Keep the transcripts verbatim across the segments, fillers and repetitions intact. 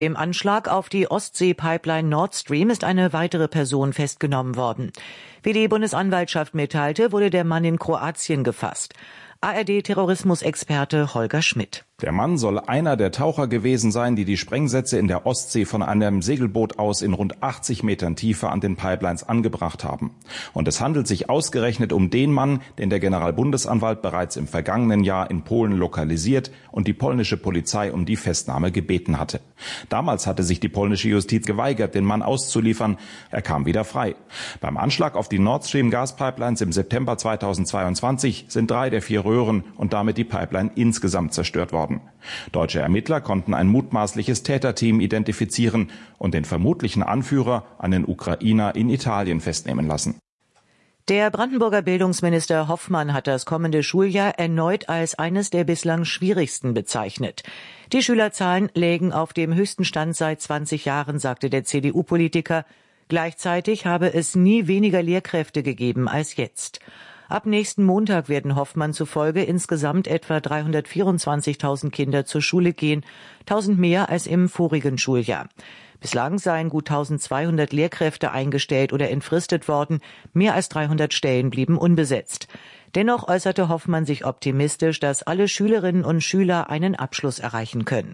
Im Anschlag auf die Ostsee-Pipeline Nord Stream ist eine weitere Person festgenommen worden. Wie die Bundesanwaltschaft mitteilte, wurde der Mann in Kroatien gefasst. A R D-Terrorismusexperte Holger Schmidt. Der Mann soll einer der Taucher gewesen sein, die die Sprengsätze in der Ostsee von einem Segelboot aus in rund achtzig Metern Tiefe an den Pipelines angebracht haben. Und es handelt sich ausgerechnet um den Mann, den der Generalbundesanwalt bereits im vergangenen Jahr in Polen lokalisiert und die polnische Polizei um die Festnahme gebeten hatte. Damals hatte sich die polnische Justiz geweigert, den Mann auszuliefern. Er kam wieder frei. Beim Anschlag auf die Nord Stream Gaspipelines im September zweitausendzweiundzwanzig sind drei der vier Röhren und damit die Pipeline insgesamt zerstört worden. Deutsche Ermittler konnten ein mutmaßliches Täterteam identifizieren und den vermutlichen Anführer, einen Ukrainer, in Italien festnehmen lassen. Der Brandenburger Bildungsminister Hoffmann hat das kommende Schuljahr erneut als eines der bislang schwierigsten bezeichnet. Die Schülerzahlen lägen auf dem höchsten Stand seit zwanzig Jahren, sagte der C D U-Politiker. Gleichzeitig habe es nie weniger Lehrkräfte gegeben als jetzt. Ab nächsten Montag werden Hoffmann zufolge insgesamt etwa dreihundertvierundzwanzigtausend Kinder zur Schule gehen, tausend mehr als im vorigen Schuljahr. Bislang seien gut eintausendzweihundert Lehrkräfte eingestellt oder entfristet worden, mehr als dreihundert Stellen blieben unbesetzt. Dennoch äußerte Hoffmann sich optimistisch, dass alle Schülerinnen und Schüler einen Abschluss erreichen können.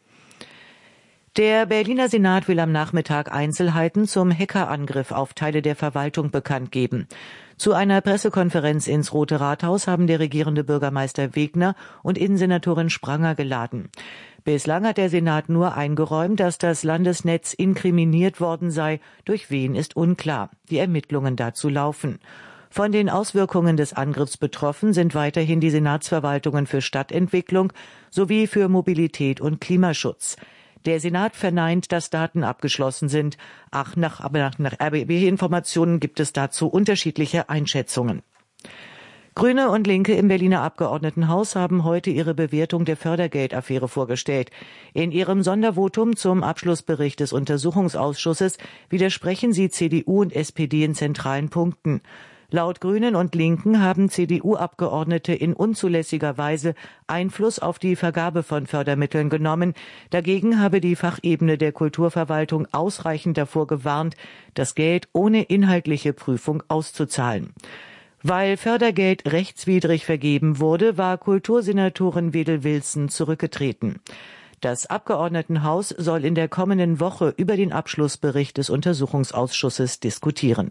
Der Berliner Senat will am Nachmittag Einzelheiten zum Hackerangriff auf Teile der Verwaltung bekannt geben. Zu einer Pressekonferenz ins Rote Rathaus haben der regierende Bürgermeister Wegner und Innensenatorin Spranger geladen. Bislang hat der Senat nur eingeräumt, dass das Landesnetz inkriminiert worden sei. Durch wen ist unklar. Die Ermittlungen dazu laufen. Von den Auswirkungen des Angriffs betroffen sind weiterhin die Senatsverwaltungen für Stadtentwicklung sowie für Mobilität und Klimaschutz. Der Senat verneint, dass Daten abgeschlossen sind. Ach, nach, aber nach, nach R B B-Informationen gibt es dazu unterschiedliche Einschätzungen. Grüne und Linke im Berliner Abgeordnetenhaus haben heute ihre Bewertung der Fördergeldaffäre vorgestellt. In ihrem Sondervotum zum Abschlussbericht des Untersuchungsausschusses widersprechen sie C D U und S P D in zentralen Punkten. Laut Grünen und Linken haben C D U-Abgeordnete in unzulässiger Weise Einfluss auf die Vergabe von Fördermitteln genommen. Dagegen habe die Fachebene der Kulturverwaltung ausreichend davor gewarnt, das Geld ohne inhaltliche Prüfung auszuzahlen. Weil Fördergeld rechtswidrig vergeben wurde, war Kultursenatorin Wedel-Wilson zurückgetreten. Das Abgeordnetenhaus soll in der kommenden Woche über den Abschlussbericht des Untersuchungsausschusses diskutieren.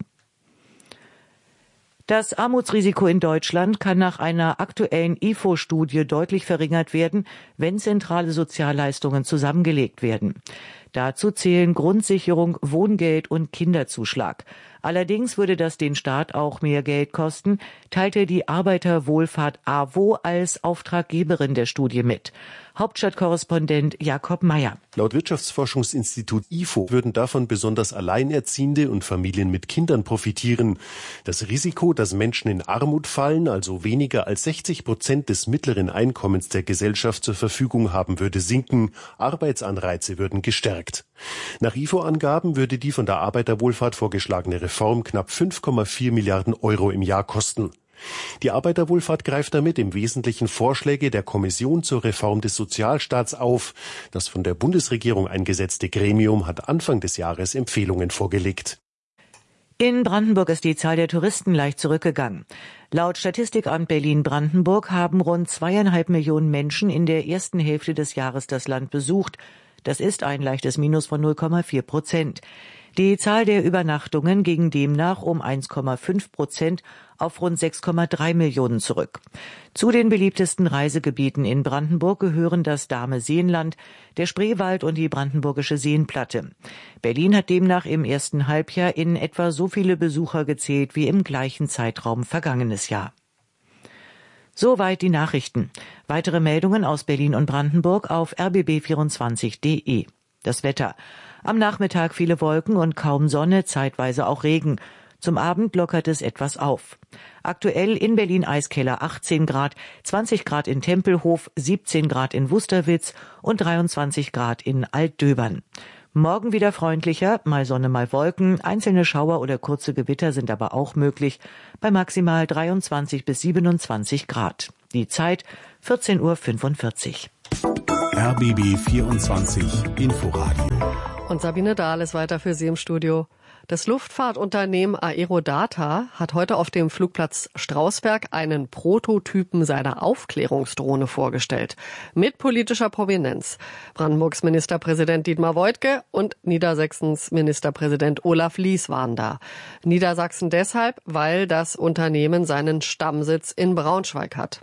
Das Armutsrisiko in Deutschland kann nach einer aktuellen I F O-Studie deutlich verringert werden, wenn zentrale Sozialleistungen zusammengelegt werden. Dazu zählen Grundsicherung, Wohngeld und Kinderzuschlag. Allerdings würde das den Staat auch mehr Geld kosten, teilte die Arbeiterwohlfahrt A W O als Auftraggeberin der Studie mit. Hauptstadtkorrespondent Jakob Meyer. Laut Wirtschaftsforschungsinstitut I F O würden davon besonders Alleinerziehende und Familien mit Kindern profitieren. Das Risiko, dass Menschen in Armut fallen, also weniger als sechzig Prozent des mittleren Einkommens der Gesellschaft zur Verfügung haben, würde sinken. Arbeitsanreize würden gestärkt. Nach I F O-Angaben würde die von der Arbeiterwohlfahrt vorgeschlagene Reform knapp fünf Komma vier Milliarden Euro im Jahr kosten. Die Arbeiterwohlfahrt greift damit im Wesentlichen Vorschläge der Kommission zur Reform des Sozialstaats auf. Das von der Bundesregierung eingesetzte Gremium hat Anfang des Jahres Empfehlungen vorgelegt. In Brandenburg ist die Zahl der Touristen leicht zurückgegangen. Laut Statistikamt Berlin-Brandenburg haben rund zweieinhalb Millionen Menschen in der ersten Hälfte des Jahres das Land besucht. Das ist ein leichtes Minus von null Komma vier Prozent. Die Zahl der Übernachtungen ging demnach um eins Komma fünf Prozent auf rund sechs Komma drei Millionen zurück. Zu den beliebtesten Reisegebieten in Brandenburg gehören das Dahme-Seenland, der Spreewald und die Brandenburgische Seenplatte. Berlin hat demnach im ersten Halbjahr in etwa so viele Besucher gezählt wie im gleichen Zeitraum vergangenes Jahr. Soweit die Nachrichten. Weitere Meldungen aus Berlin und Brandenburg auf r b b vierundzwanzig punkt de. Das Wetter. Am Nachmittag viele Wolken und kaum Sonne, zeitweise auch Regen. Zum Abend lockert es etwas auf. Aktuell in Berlin-Eiskeller achtzehn Grad, zwanzig Grad in Tempelhof, siebzehn Grad in Wusterwitz und dreiundzwanzig Grad in Altdöbern. Morgen wieder freundlicher, mal Sonne, mal Wolken. Einzelne Schauer oder kurze Gewitter sind aber auch möglich, bei maximal dreiundzwanzig bis siebenundzwanzig Grad. Die Zeit vierzehn Uhr fünfundvierzig. R B B vierundzwanzig Inforadio. Und Sabine Dahl ist weiter für Sie im Studio. Das Luftfahrtunternehmen Aerodata hat heute auf dem Flugplatz Strausberg einen Prototypen seiner Aufklärungsdrohne vorgestellt. Mit politischer Prominenz. Brandenburgs Ministerpräsident Dietmar Woidke und Niedersachsens Ministerpräsident Olaf Lies waren da. Niedersachsen deshalb, weil das Unternehmen seinen Stammsitz in Braunschweig hat.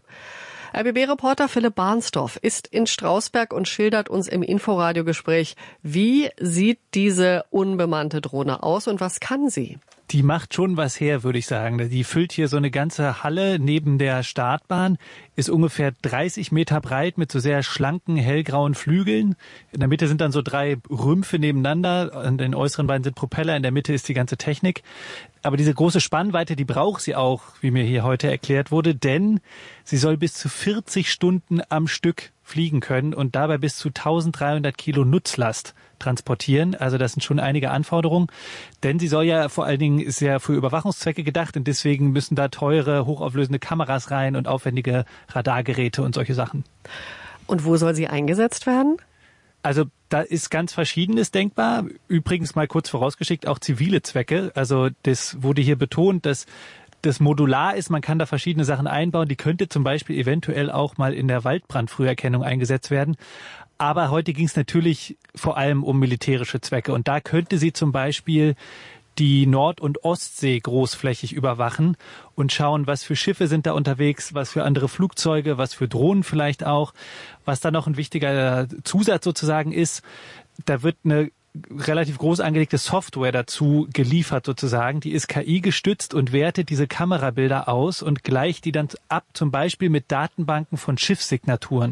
R B B-Reporter Philipp Barnsdorf ist in Strausberg und schildert uns im Inforadio-Gespräch, wie sieht diese unbemannte Drohne aus und was kann sie? Die macht schon was her, würde ich sagen. Die füllt hier so eine ganze Halle neben der Startbahn, ist ungefähr dreißig Meter breit mit so sehr schlanken, hellgrauen Flügeln. In der Mitte sind dann so drei Rümpfe nebeneinander. An den äußeren beiden sind Propeller, in der Mitte ist die ganze Technik. Aber diese große Spannweite, die braucht sie auch, wie mir hier heute erklärt wurde, denn sie soll bis zu vierzig Stunden am Stück fliegen können und dabei bis zu dreizehnhundert Kilo Nutzlast transportieren. Also das sind schon einige Anforderungen, denn sie soll ja vor allen Dingen, ist ja für Überwachungszwecke gedacht und deswegen müssen da teure, hochauflösende Kameras rein und aufwendige Radargeräte und solche Sachen. Und wo soll sie eingesetzt werden? Also da ist ganz Verschiedenes denkbar. Übrigens mal kurz vorausgeschickt, auch zivile Zwecke. Also das wurde hier betont, dass das modular ist, man kann da verschiedene Sachen einbauen. Die könnte zum Beispiel eventuell auch mal in der Waldbrandfrüherkennung eingesetzt werden. Aber heute ging es natürlich vor allem um militärische Zwecke. Und da könnte sie zum Beispiel die Nord- und Ostsee großflächig überwachen und schauen, was für Schiffe sind da unterwegs, was für andere Flugzeuge, was für Drohnen vielleicht auch. Was da noch ein wichtiger Zusatz sozusagen ist, da wird eine relativ groß angelegte Software dazu geliefert sozusagen. Die ist K I gestützt und wertet diese Kamerabilder aus und gleicht die dann ab, zum Beispiel mit Datenbanken von Schiffssignaturen,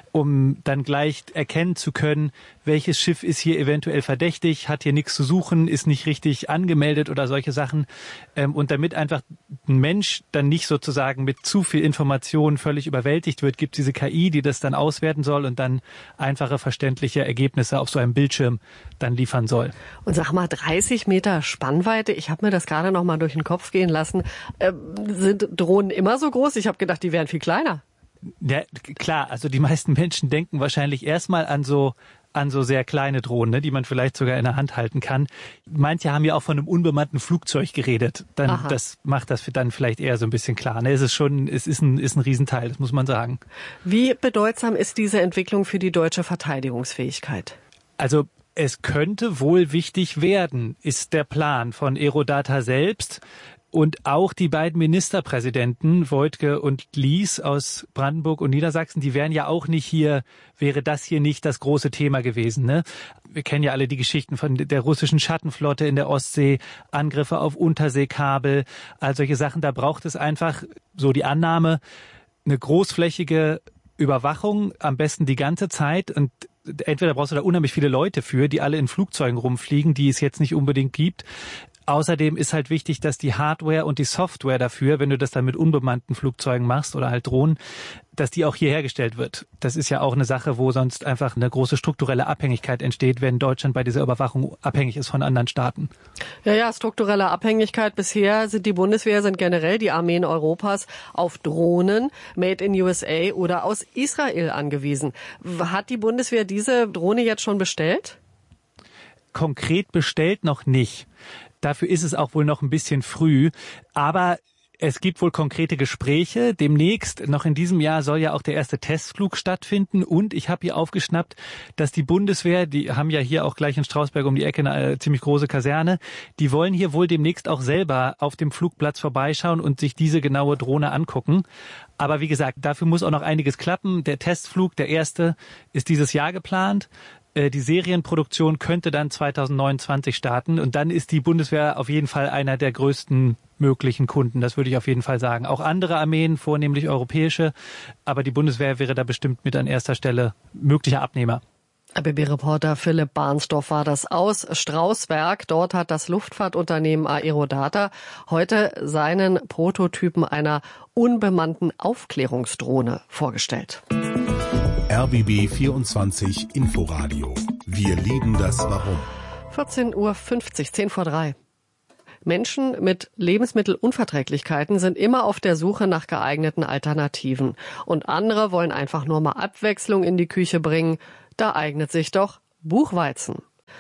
um dann gleich erkennen zu können, welches Schiff ist hier eventuell verdächtig, hat hier nichts zu suchen, ist nicht richtig angemeldet oder solche Sachen. Und damit einfach ein Mensch dann nicht sozusagen mit zu viel Information völlig überwältigt wird, gibt es diese K I, die das dann auswerten soll und dann einfache, verständliche Ergebnisse auf so einem Bildschirm dann liefern soll. Und sag mal, dreißig Meter Spannweite, ich habe mir das gerade noch mal durch den Kopf gehen lassen. Äh, sind Drohnen immer so groß? Ich habe gedacht, die wären viel kleiner. Ja, klar, also die meisten Menschen denken wahrscheinlich erstmal an so an so sehr kleine Drohnen, ne, die man vielleicht sogar in der Hand halten kann. Manche haben ja auch von einem unbemannten Flugzeug geredet. Dann, Aha. das macht das dann vielleicht eher so ein bisschen klar. Ne, es ist schon, es ist ein, ist ein Riesenteil, das muss man sagen. Wie bedeutsam ist diese Entwicklung für die deutsche Verteidigungsfähigkeit? Also es könnte wohl wichtig werden, ist der Plan von Aerodata selbst. Und auch die beiden Ministerpräsidenten, Woidke und Lies aus Brandenburg und Niedersachsen, die wären ja auch nicht hier, wäre das hier nicht das große Thema gewesen, ne? Wir kennen ja alle die Geschichten von der russischen Schattenflotte in der Ostsee, Angriffe auf Unterseekabel, all solche Sachen. Da braucht es einfach, so die Annahme, eine großflächige Überwachung, am besten die ganze Zeit. Und entweder brauchst du da unheimlich viele Leute für, die alle in Flugzeugen rumfliegen, die es jetzt nicht unbedingt gibt. Außerdem ist halt wichtig, dass die Hardware und die Software dafür, wenn du das dann mit unbemannten Flugzeugen machst oder halt Drohnen, dass die auch hier hergestellt wird. Das ist ja auch eine Sache, wo sonst einfach eine große strukturelle Abhängigkeit entsteht, wenn Deutschland bei dieser Überwachung abhängig ist von anderen Staaten. Ja, ja, strukturelle Abhängigkeit. Bisher sind die Bundeswehr, sind generell die Armeen Europas auf Drohnen made in U S A oder aus Israel angewiesen. Hat die Bundeswehr diese Drohne jetzt schon bestellt? Konkret bestellt noch nicht. Dafür ist es auch wohl noch ein bisschen früh. Aber es gibt wohl konkrete Gespräche. Demnächst, noch in diesem Jahr, soll ja auch der erste Testflug stattfinden. Und ich habe hier aufgeschnappt, dass die Bundeswehr, die haben ja hier auch gleich in Strausberg um die Ecke eine ziemlich große Kaserne, die wollen hier wohl demnächst auch selber auf dem Flugplatz vorbeischauen und sich diese genaue Drohne angucken. Aber wie gesagt, dafür muss auch noch einiges klappen. Der Testflug, der erste, ist dieses Jahr geplant. Die Serienproduktion könnte dann zweitausendneunundzwanzig starten und dann ist die Bundeswehr auf jeden Fall einer der größten möglichen Kunden. Das würde ich auf jeden Fall sagen. Auch andere Armeen, vornehmlich europäische, aber die Bundeswehr wäre da bestimmt mit an erster Stelle möglicher Abnehmer. R B B-Reporter Philipp Barnsdorf war das aus Strausberg. Dort hat das Luftfahrtunternehmen Aerodata heute seinen Prototypen einer unbemannten Aufklärungsdrohne vorgestellt. R B B vierundzwanzig Inforadio. Wir lieben das Warum. vierzehn Uhr fünfzig, zehn vor drei. Menschen mit Lebensmittelunverträglichkeiten sind immer auf der Suche nach geeigneten Alternativen. Und andere wollen einfach nur mal Abwechslung in die Küche bringen. Da eignet sich doch Buchweizen.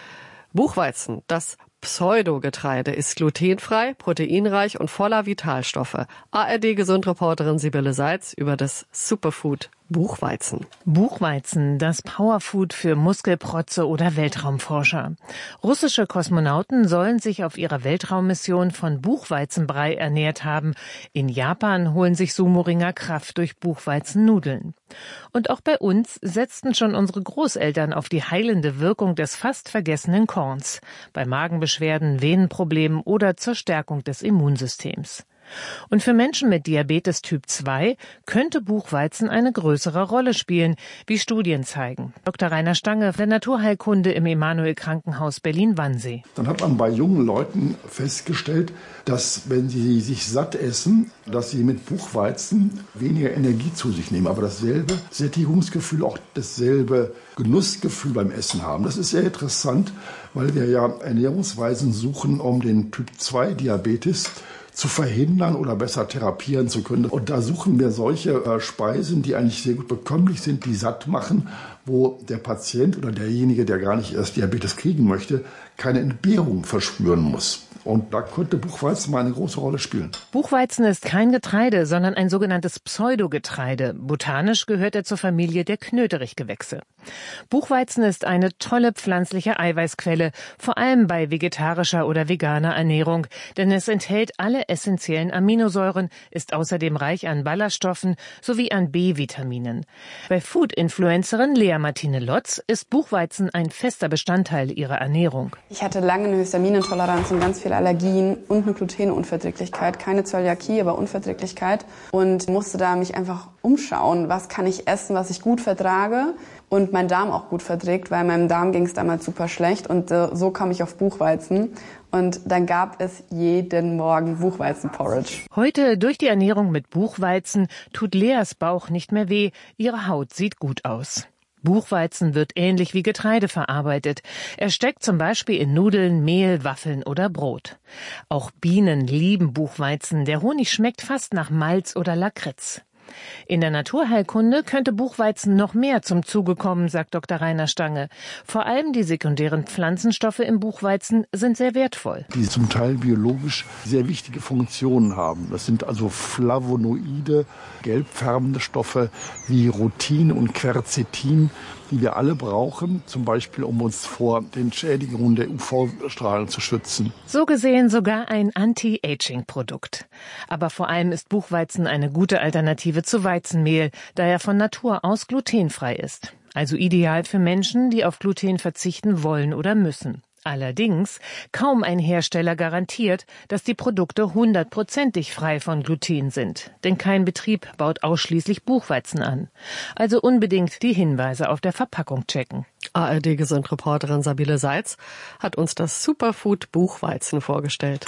Buchweizen, das Pseudogetreide, ist glutenfrei, proteinreich und voller Vitalstoffe. A R D-Gesundreporterin Sibylle Seitz über das Superfood Buchweizen. Buchweizen, das Powerfood für Muskelprotze oder Weltraumforscher. Russische Kosmonauten sollen sich auf ihrer Weltraummission von Buchweizenbrei ernährt haben. In Japan holen sich Sumo-Ringer Kraft durch Buchweizennudeln. Und auch bei uns setzten schon unsere Großeltern auf die heilende Wirkung des fast vergessenen Korns. Bei Magenbeschwerden, Venenproblemen oder zur Stärkung des Immunsystems. Und für Menschen mit Diabetes Typ zwei könnte Buchweizen eine größere Rolle spielen, wie Studien zeigen. Doktor Rainer Stange der Naturheilkunde im Emanuel-Krankenhaus Berlin-Wannsee. Dann hat man bei jungen Leuten festgestellt, dass wenn sie sich satt essen, dass sie mit Buchweizen weniger Energie zu sich nehmen, aber dasselbe Sättigungsgefühl, auch dasselbe Genussgefühl beim Essen haben. Das ist sehr interessant, weil wir ja Ernährungsweisen suchen, um den Typ zwei Diabetes zu verhindern oder besser therapieren zu können. Und da suchen wir solche äh, Speisen, die eigentlich sehr gut bekömmlich sind, die satt machen, wo der Patient oder derjenige, der gar nicht erst Diabetes kriegen möchte, keine Entbehrung verspüren muss. Und da könnte Buchweizen mal eine große Rolle spielen. Buchweizen ist kein Getreide, sondern ein sogenanntes Pseudogetreide. Botanisch gehört er zur Familie der Knöterichgewächse. Buchweizen ist eine tolle pflanzliche Eiweißquelle, vor allem bei vegetarischer oder veganer Ernährung, denn es enthält alle essentiellen Aminosäuren, ist außerdem reich an Ballaststoffen sowie an B-Vitaminen. Bei Food-Influencerin Lea Martine Lotz ist Buchweizen ein fester Bestandteil ihrer Ernährung. Ich hatte lange eine Histaminintoleranz und ganz viele Allergien und eine Glutenunverträglichkeit. Keine Zöliakie, aber Unverträglichkeit. Und musste da mich einfach umschauen, was kann ich essen, was ich gut vertrage und mein Darm auch gut verträgt, weil meinem Darm ging es damals super schlecht. Und äh, so kam ich auf Buchweizen. Und dann gab es jeden Morgen Buchweizenporridge. Heute durch die Ernährung mit Buchweizen tut Leas Bauch nicht mehr weh. Ihre Haut sieht gut aus. Buchweizen wird ähnlich wie Getreide verarbeitet. Er steckt zum Beispiel in Nudeln, Mehl, Waffeln oder Brot. Auch Bienen lieben Buchweizen. Der Honig schmeckt fast nach Malz oder Lakritz. In der Naturheilkunde könnte Buchweizen noch mehr zum Zuge kommen, sagt Doktor Rainer Stange. Vor allem die sekundären Pflanzenstoffe im Buchweizen sind sehr wertvoll. Die zum Teil biologisch sehr wichtige Funktionen haben. Das sind also Flavonoide, gelbfärbende Stoffe wie Rutin und Quercetin, die wir alle brauchen, zum Beispiel um uns vor den Schädigungen der U V-Strahlen zu schützen. So gesehen sogar ein Anti-Aging-Produkt. Aber vor allem ist Buchweizen eine gute Alternative zu Weizenmehl, da er von Natur aus glutenfrei ist. Also ideal für Menschen, die auf Gluten verzichten wollen oder müssen. Allerdings, kaum ein Hersteller garantiert, dass die Produkte hundertprozentig frei von Gluten sind. Denn kein Betrieb baut ausschließlich Buchweizen an. Also unbedingt die Hinweise auf der Verpackung checken. A R D-Gesundreporterin Sibylle Seitz hat uns das Superfood Buchweizen vorgestellt.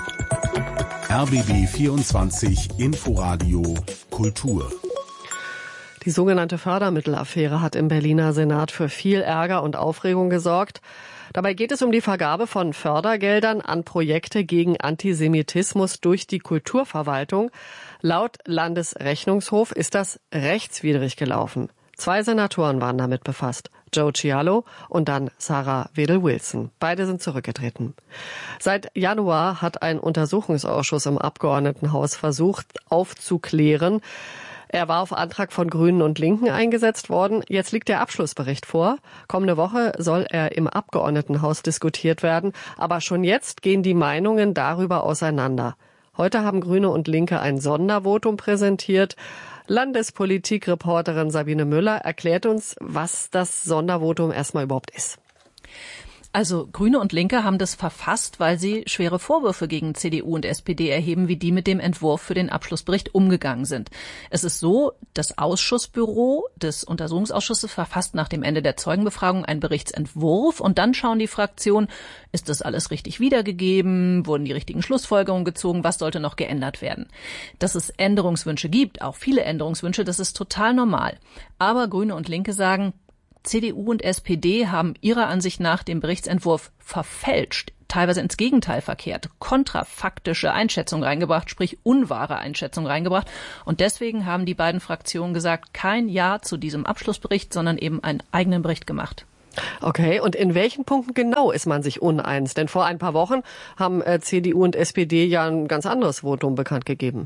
R B B vierundzwanzig Inforadio Kultur. Die sogenannte Fördermittelaffäre hat im Berliner Senat für viel Ärger und Aufregung gesorgt. Dabei geht es um die Vergabe von Fördergeldern an Projekte gegen Antisemitismus durch die Kulturverwaltung. Laut Landesrechnungshof ist das rechtswidrig gelaufen. Zwei Senatoren waren damit befasst, Joe Cialo und dann Sarah Wedel-Wilson. Beide sind zurückgetreten. Seit Januar hat ein Untersuchungsausschuss im Abgeordnetenhaus versucht aufzuklären. Er war auf Antrag von Grünen und Linken eingesetzt worden. Jetzt liegt der Abschlussbericht vor. Kommende Woche soll er im Abgeordnetenhaus diskutiert werden. Aber schon jetzt gehen die Meinungen darüber auseinander. Heute haben Grüne und Linke ein Sondervotum präsentiert. Landespolitikreporterin Sabine Müller erklärt uns, was das Sondervotum erstmal überhaupt ist. Also Grüne und Linke haben das verfasst, weil sie schwere Vorwürfe gegen C D U und S P D erheben, wie die mit dem Entwurf für den Abschlussbericht umgegangen sind. Es ist so, das Ausschussbüro des Untersuchungsausschusses verfasst nach dem Ende der Zeugenbefragung einen Berichtsentwurf und dann schauen die Fraktionen, ist das alles richtig wiedergegeben, wurden die richtigen Schlussfolgerungen gezogen, was sollte noch geändert werden. Dass es Änderungswünsche gibt, auch viele Änderungswünsche, das ist total normal. Aber Grüne und Linke sagen, C D U und S P D haben ihrer Ansicht nach den Berichtsentwurf verfälscht, teilweise ins Gegenteil verkehrt, kontrafaktische Einschätzungen reingebracht, sprich unwahre Einschätzungen reingebracht. Und deswegen haben die beiden Fraktionen gesagt, kein Ja zu diesem Abschlussbericht, sondern eben einen eigenen Bericht gemacht. Okay, und in welchen Punkten genau ist man sich uneins? Denn vor ein paar Wochen haben äh, C D U und S P D ja ein ganz anderes Votum bekannt gegeben.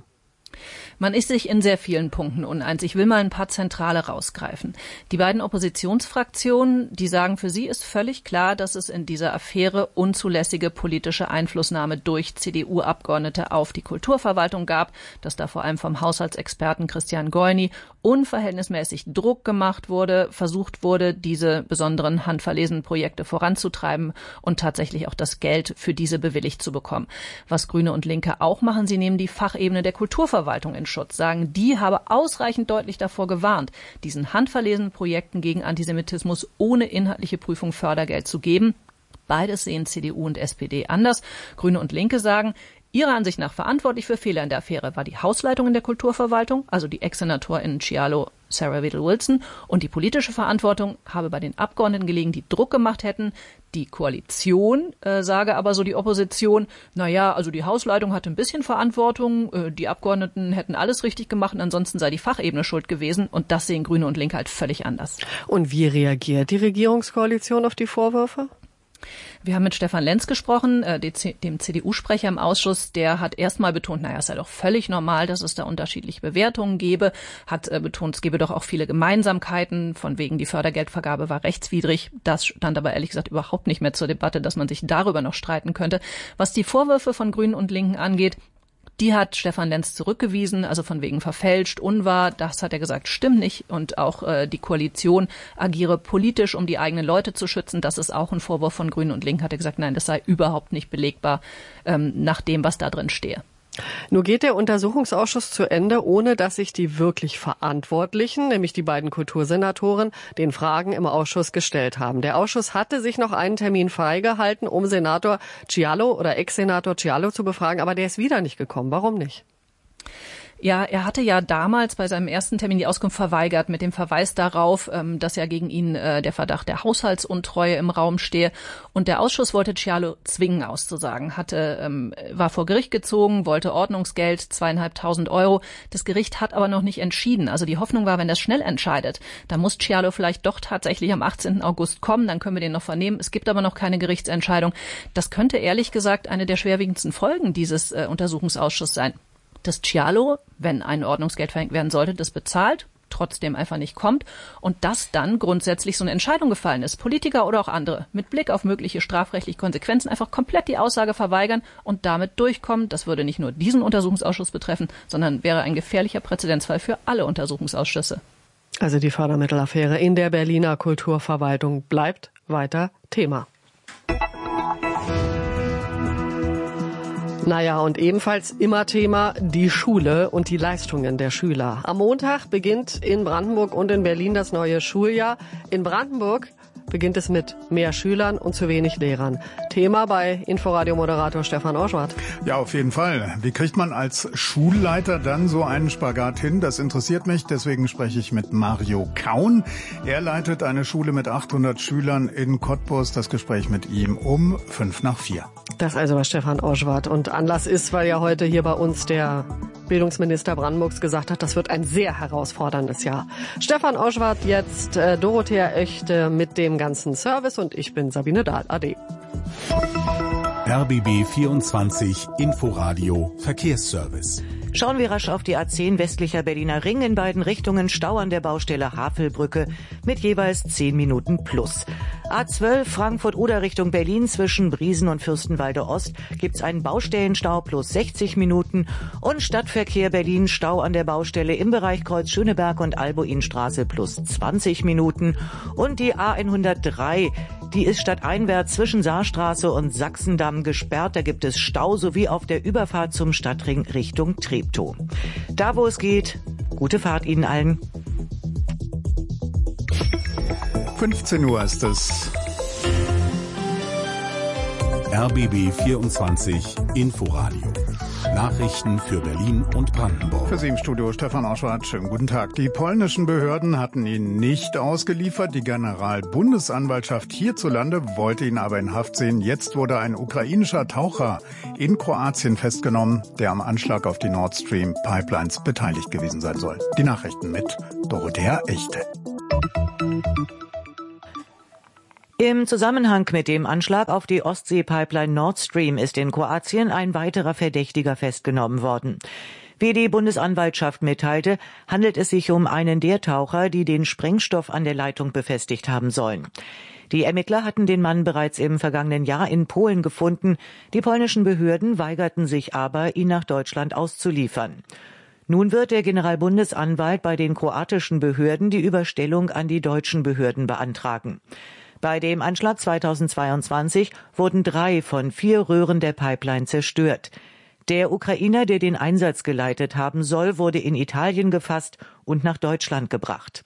Man ist sich in sehr vielen Punkten uneins. Ich will mal ein paar zentrale rausgreifen. Die beiden Oppositionsfraktionen, die sagen, für sie ist völlig klar, dass es in dieser Affäre unzulässige politische Einflussnahme durch C D U-Abgeordnete auf die Kulturverwaltung gab, dass da vor allem vom Haushaltsexperten Christian Goyny unverhältnismäßig Druck gemacht wurde, versucht wurde, diese besonderen handverlesenen Projekte voranzutreiben und tatsächlich auch das Geld für diese bewilligt zu bekommen. Was Grüne und Linke auch machen, sie nehmen die Fachebene der Kulturverwaltung in Schutz, sagen, die habe ausreichend deutlich davor gewarnt, diesen handverlesenen Projekten gegen Antisemitismus ohne inhaltliche Prüfung Fördergeld zu geben. Beides sehen C D U und S P D anders. Grüne und Linke sagen, ihrer Ansicht nach verantwortlich für Fehler in der Affäre war die Hausleitung in der Kulturverwaltung, also die Ex-SenatorInnen Cialo, Sarah Whittle-Wilson, und die politische Verantwortung habe bei den Abgeordneten gelegen, die Druck gemacht hätten. Die Koalition äh, sage aber so die Opposition, naja, also die Hausleitung hatte ein bisschen Verantwortung, äh, die Abgeordneten hätten alles richtig gemacht und ansonsten sei die Fachebene schuld gewesen, und das sehen Grüne und Linke halt völlig anders. Und wie reagiert die Regierungskoalition auf die Vorwürfe? Wir haben mit Stefan Lenz gesprochen, äh, dem C D U-Sprecher im Ausschuss. Der hat erstmal betont, naja, es sei doch völlig normal, dass es da unterschiedliche Bewertungen gebe, hat äh, betont, es gebe doch auch viele Gemeinsamkeiten, von wegen die Fördergeldvergabe war rechtswidrig. Das stand aber ehrlich gesagt überhaupt nicht mehr zur Debatte, dass man sich darüber noch streiten könnte. Was die Vorwürfe von Grünen und Linken angeht, die hat Stefan Lenz zurückgewiesen, also von wegen verfälscht, unwahr. Das hat er gesagt, stimmt nicht. Und auch äh, die Koalition agiere politisch, um die eigenen Leute zu schützen. Das ist auch ein Vorwurf von Grünen und Linken. Hat er gesagt, nein, das sei überhaupt nicht belegbar ähm, nach dem, was da drin stehe. Nur geht der Untersuchungsausschuss zu Ende, ohne dass sich die wirklich Verantwortlichen, nämlich die beiden Kultursenatoren, den Fragen im Ausschuss gestellt haben. Der Ausschuss hatte sich noch einen Termin freigehalten, um Senator Cialo oder Ex-Senator Cialo zu befragen, aber der ist wieder nicht gekommen. Warum nicht? Ja, er hatte ja damals bei seinem ersten Termin die Auskunft verweigert mit dem Verweis darauf, dass ja gegen ihn der Verdacht der Haushaltsuntreue im Raum stehe. Und der Ausschuss wollte Cialo zwingen auszusagen, hatte, war vor Gericht gezogen, wollte Ordnungsgeld, zweieinhalbtausend Euro. Das Gericht hat aber noch nicht entschieden. Also die Hoffnung war, wenn das schnell entscheidet, dann muss Cialo vielleicht doch tatsächlich am achtzehnten August kommen, dann können wir den noch vernehmen. Es gibt aber noch keine Gerichtsentscheidung. Das könnte ehrlich gesagt eine der schwerwiegendsten Folgen dieses Untersuchungsausschusses sein. Dass Cialo, wenn ein Ordnungsgeld verhängt werden sollte, das bezahlt, trotzdem einfach nicht kommt und dass dann grundsätzlich so eine Entscheidung gefallen ist, Politiker oder auch andere, mit Blick auf mögliche strafrechtliche Konsequenzen einfach komplett die Aussage verweigern und damit durchkommen. Das würde nicht nur diesen Untersuchungsausschuss betreffen, sondern wäre ein gefährlicher Präzedenzfall für alle Untersuchungsausschüsse. Also die Fördermittelaffäre in der Berliner Kulturverwaltung bleibt weiter Thema. Naja, und ebenfalls immer Thema die Schule und die Leistungen der Schüler. Am Montag beginnt in Brandenburg und in Berlin das neue Schuljahr. In Brandenburg beginnt es mit mehr Schülern und zu wenig Lehrern. Thema bei Inforadio-Moderator Stefan Orschwart. Ja, auf jeden Fall. Wie kriegt man als Schulleiter dann so einen Spagat hin? Das interessiert mich, deswegen spreche ich mit Mario Kaun. Er leitet eine Schule mit achthundert Schülern in Cottbus. Das Gespräch mit ihm um fünf nach vier. Das also war Stefan Orschwart. Und Anlass ist, weil ja heute hier bei uns der Bildungsminister Brandenburgs gesagt hat, das wird ein sehr herausforderndes Jahr. Stefan Orschwart, jetzt äh, Dorothea Oechte mit dem ganzen Service und ich bin Sabine Dahl. Ade. R B B vierundzwanzig Inforadio Verkehrsservice. Schauen wir rasch auf die A zehn westlicher Berliner Ring. In beiden Richtungen Stau an der Baustelle Havelbrücke mit jeweils zehn Minuten plus. A zwölf Frankfurt-Oder Richtung Berlin zwischen Briesen und Fürstenwalde Ost gibt's einen Baustellenstau plus sechzig Minuten und Stadtverkehr Berlin Stau an der Baustelle im Bereich Kreuz Schöneberg und Albuinstraße plus zwanzig Minuten und die A hundertdrei, die ist stadteinwärts zwischen Saarstraße und Sachsendamm gesperrt. Da gibt es Stau sowie auf der Überfahrt zum Stadtring Richtung Treptow. Da wo es geht, gute Fahrt Ihnen allen. fünfzehn Uhr ist es. R B B vierundzwanzig Inforadio. Nachrichten für Berlin und Brandenburg. Für Sie im Studio Stefan Oschwart. Schönen guten Tag. Die polnischen Behörden hatten ihn nicht ausgeliefert. Die Generalbundesanwaltschaft hierzulande wollte ihn aber in Haft sehen. Jetzt wurde ein ukrainischer Taucher in Kroatien festgenommen, der am Anschlag auf die Nord Stream Pipelines beteiligt gewesen sein soll. Die Nachrichten mit Dorothea Echte. Im Zusammenhang mit dem Anschlag auf die Ostsee-Pipeline Nord Stream ist in Kroatien ein weiterer Verdächtiger festgenommen worden. Wie die Bundesanwaltschaft mitteilte, handelt es sich um einen der Taucher, die den Sprengstoff an der Leitung befestigt haben sollen. Die Ermittler hatten den Mann bereits im vergangenen Jahr in Polen gefunden. Die polnischen Behörden weigerten sich aber, ihn nach Deutschland auszuliefern. Nun wird der Generalbundesanwalt bei den kroatischen Behörden die Überstellung an die deutschen Behörden beantragen. Bei dem Anschlag zweitausendzweiundzwanzig wurden drei von vier Röhren der Pipeline zerstört. Der Ukrainer, der den Einsatz geleitet haben soll, wurde in Italien gefasst und nach Deutschland gebracht.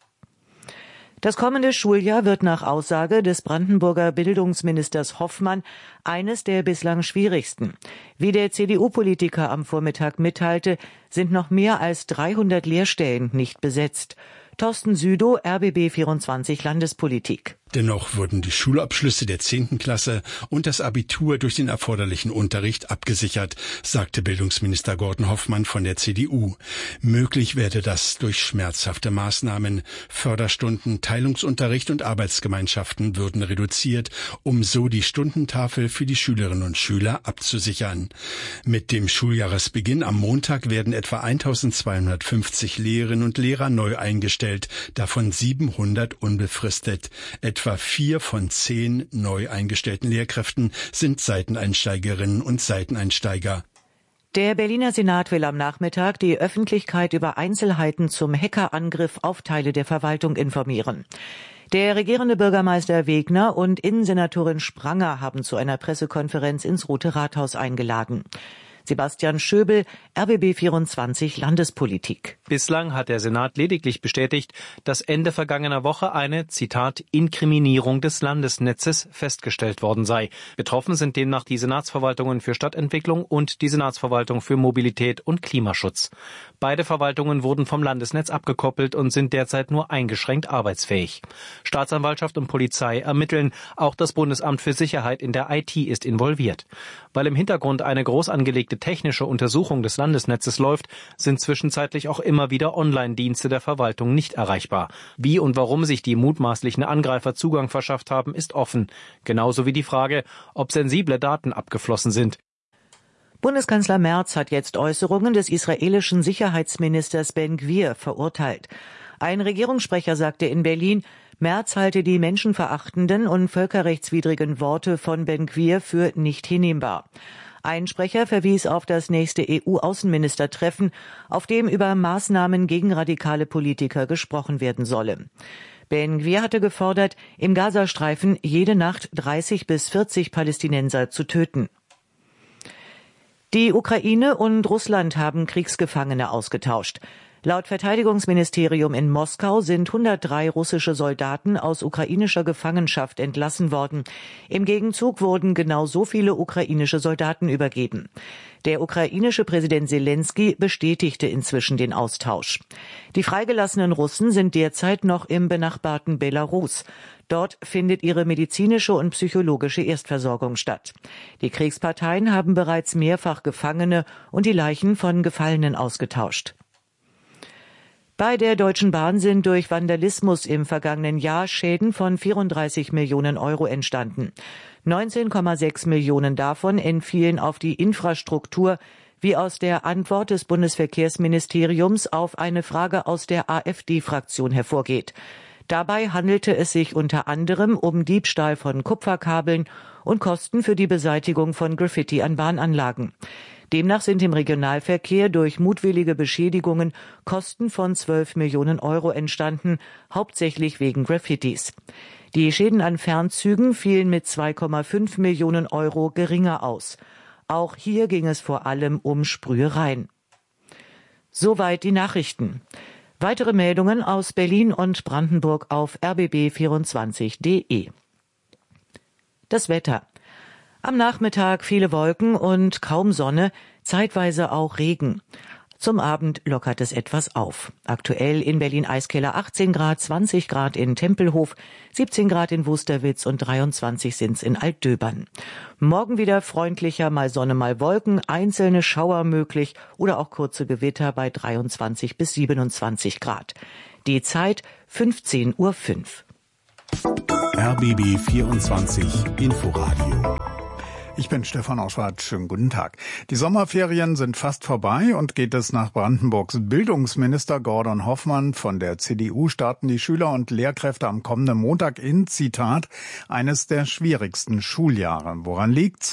Das kommende Schuljahr wird nach Aussage des Brandenburger Bildungsministers Hoffmann eines der bislang schwierigsten. Wie der C D U-Politiker am Vormittag mitteilte, sind noch mehr als dreihundert Lehrstellen nicht besetzt. Thorsten Südow, R B B vierundzwanzig Landespolitik. Dennoch wurden die Schulabschlüsse der zehnten Klasse und das Abitur durch den erforderlichen Unterricht abgesichert, sagte Bildungsminister Gordon Hoffmann von der C D U. Möglich werde das durch schmerzhafte Maßnahmen. Förderstunden, Teilungsunterricht und Arbeitsgemeinschaften würden reduziert, um so die Stundentafel für die Schülerinnen und Schüler abzusichern. Mit dem Schuljahresbeginn am Montag werden etwa eintausendzweihundertfünfzig Lehrerinnen und Lehrer neu eingestellt, davon siebenhundert unbefristet. Etwa vier von zehn neu eingestellten Lehrkräften sind Seiteneinsteigerinnen und Seiteneinsteiger. Der Berliner Senat will am Nachmittag die Öffentlichkeit über Einzelheiten zum Hackerangriff auf Teile der Verwaltung informieren. Der regierende Bürgermeister Wegner und Innensenatorin Spranger haben zu einer Pressekonferenz ins Rote Rathaus eingeladen. Sebastian Schöbel, R B B vierundzwanzig Landespolitik. Bislang hat der Senat lediglich bestätigt, dass Ende vergangener Woche eine, Zitat, Inkriminierung des Landesnetzes festgestellt worden sei. Betroffen sind demnach die Senatsverwaltungen für Stadtentwicklung und die Senatsverwaltung für Mobilität und Klimaschutz. Beide Verwaltungen wurden vom Landesnetz abgekoppelt und sind derzeit nur eingeschränkt arbeitsfähig. Staatsanwaltschaft und Polizei ermitteln. Auch das Bundesamt für Sicherheit in der I T ist involviert. Weil im Hintergrund eine groß angelegte technische Untersuchung des Landesnetzes läuft, sind zwischenzeitlich auch immer wieder Online-Dienste der Verwaltung nicht erreichbar. Wie und warum sich die mutmaßlichen Angreifer Zugang verschafft haben, ist offen. Genauso wie die Frage, ob sensible Daten abgeflossen sind. Bundeskanzler Merz hat jetzt Äußerungen des israelischen Sicherheitsministers Ben-Gvir verurteilt. Ein Regierungssprecher sagte in Berlin, Merz halte die menschenverachtenden und völkerrechtswidrigen Worte von Ben-Gvir für nicht hinnehmbar. Ein Sprecher verwies auf das nächste E U-Außenministertreffen, auf dem über Maßnahmen gegen radikale Politiker gesprochen werden solle. Ben-Gvir hatte gefordert, im Gazastreifen jede Nacht dreißig bis vierzig Palästinenser zu töten. Die Ukraine und Russland haben Kriegsgefangene ausgetauscht. Laut Verteidigungsministerium in Moskau sind hundertdrei russische Soldaten aus ukrainischer Gefangenschaft entlassen worden. Im Gegenzug wurden genau so viele ukrainische Soldaten übergeben. Der ukrainische Präsident Selenskyj bestätigte inzwischen den Austausch. Die freigelassenen Russen sind derzeit noch im benachbarten Belarus. Dort findet ihre medizinische und psychologische Erstversorgung statt. Die Kriegsparteien haben bereits mehrfach Gefangene und die Leichen von Gefallenen ausgetauscht. Bei der Deutschen Bahn sind durch Vandalismus im vergangenen Jahr Schäden von vierunddreißig Millionen Euro entstanden. neunzehn Komma sechs Millionen davon entfielen auf die Infrastruktur, wie aus der Antwort des Bundesverkehrsministeriums auf eine Frage aus der AfD-Fraktion hervorgeht. Dabei handelte es sich unter anderem um Diebstahl von Kupferkabeln und Kosten für die Beseitigung von Graffiti an Bahnanlagen. Demnach sind im Regionalverkehr durch mutwillige Beschädigungen Kosten von zwölf Millionen Euro entstanden, hauptsächlich wegen Graffitis. Die Schäden an Fernzügen fielen mit zwei Komma fünf Millionen Euro geringer aus. Auch hier ging es vor allem um Sprühereien. Soweit die Nachrichten. Weitere Meldungen aus Berlin und Brandenburg auf r b b vierundzwanzig punkt d e. Das Wetter. Am Nachmittag viele Wolken und kaum Sonne. zeitweise auch Regen. Zum Abend lockert es etwas auf. Aktuell in Berlin-Eiskeller achtzehn Grad, zwanzig Grad in Tempelhof, siebzehn Grad in Wusterwitz und dreiundzwanzig sind's in Altdöbern. Morgen wieder freundlicher, mal Sonne, mal Wolken, einzelne Schauer möglich oder auch kurze Gewitter bei dreiundzwanzig bis siebenundzwanzig Grad. Die Zeit fünfzehn Uhr fünf. R B B vierundzwanzig Inforadio. Ich bin Stefan Auschwart. Schönen guten Tag. Die Sommerferien sind fast vorbei und geht es nach Brandenburgs Bildungsminister Gordon Hoffmann von der C D U, starten die Schüler und Lehrkräfte am kommenden Montag in, Zitat, eines der schwierigsten Schuljahre. Woran liegt's?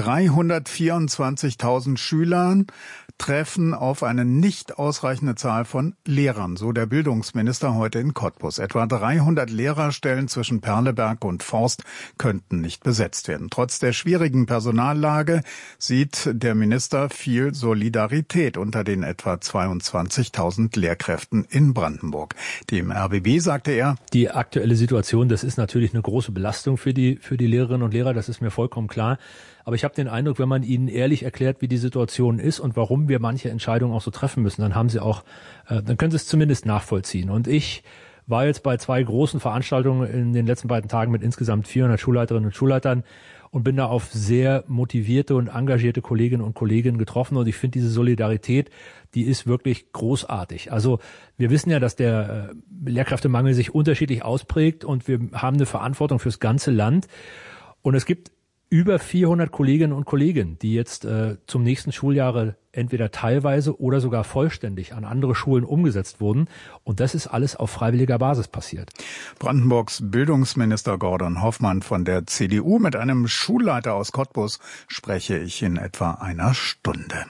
dreihundertvierundzwanzigtausend Schülern treffen auf eine nicht ausreichende Zahl von Lehrern, so der Bildungsminister heute in Cottbus. Etwa dreihundert Lehrerstellen zwischen Perleberg und Forst könnten nicht besetzt werden. Trotz der schwierigen Personallage sieht der Minister viel Solidarität unter den etwa zweiundzwanzigtausend Lehrkräften in Brandenburg. Dem R B B sagte er: Die aktuelle Situation, das ist natürlich eine große Belastung für die, für die Lehrerinnen und Lehrer, das ist mir vollkommen klar. Aber ich habe den Eindruck, wenn man ihnen ehrlich erklärt, wie die Situation ist und warum wir manche Entscheidungen auch so treffen müssen, dann haben sie auch, äh, dann können sie es zumindest nachvollziehen. Und ich war jetzt bei zwei großen Veranstaltungen in den letzten beiden Tagen mit insgesamt vierhundert Schulleiterinnen und Schulleitern und bin da auf sehr motivierte und engagierte Kolleginnen und Kollegen getroffen. Und ich finde diese Solidarität, die ist wirklich großartig. Also wir wissen ja, dass der äh, Lehrkräftemangel sich unterschiedlich ausprägt und wir haben eine Verantwortung fürs ganze Land. Und es gibt über vierhundert Kolleginnen und Kollegen, die jetzt äh, zum nächsten Schuljahr entweder teilweise oder sogar vollständig an andere Schulen umgesetzt wurden. Und das ist alles auf freiwilliger Basis passiert. Brandenburgs Bildungsminister Gordon Hoffmann von der C D U. Mit einem Schulleiter aus Cottbus spreche ich in etwa einer Stunde.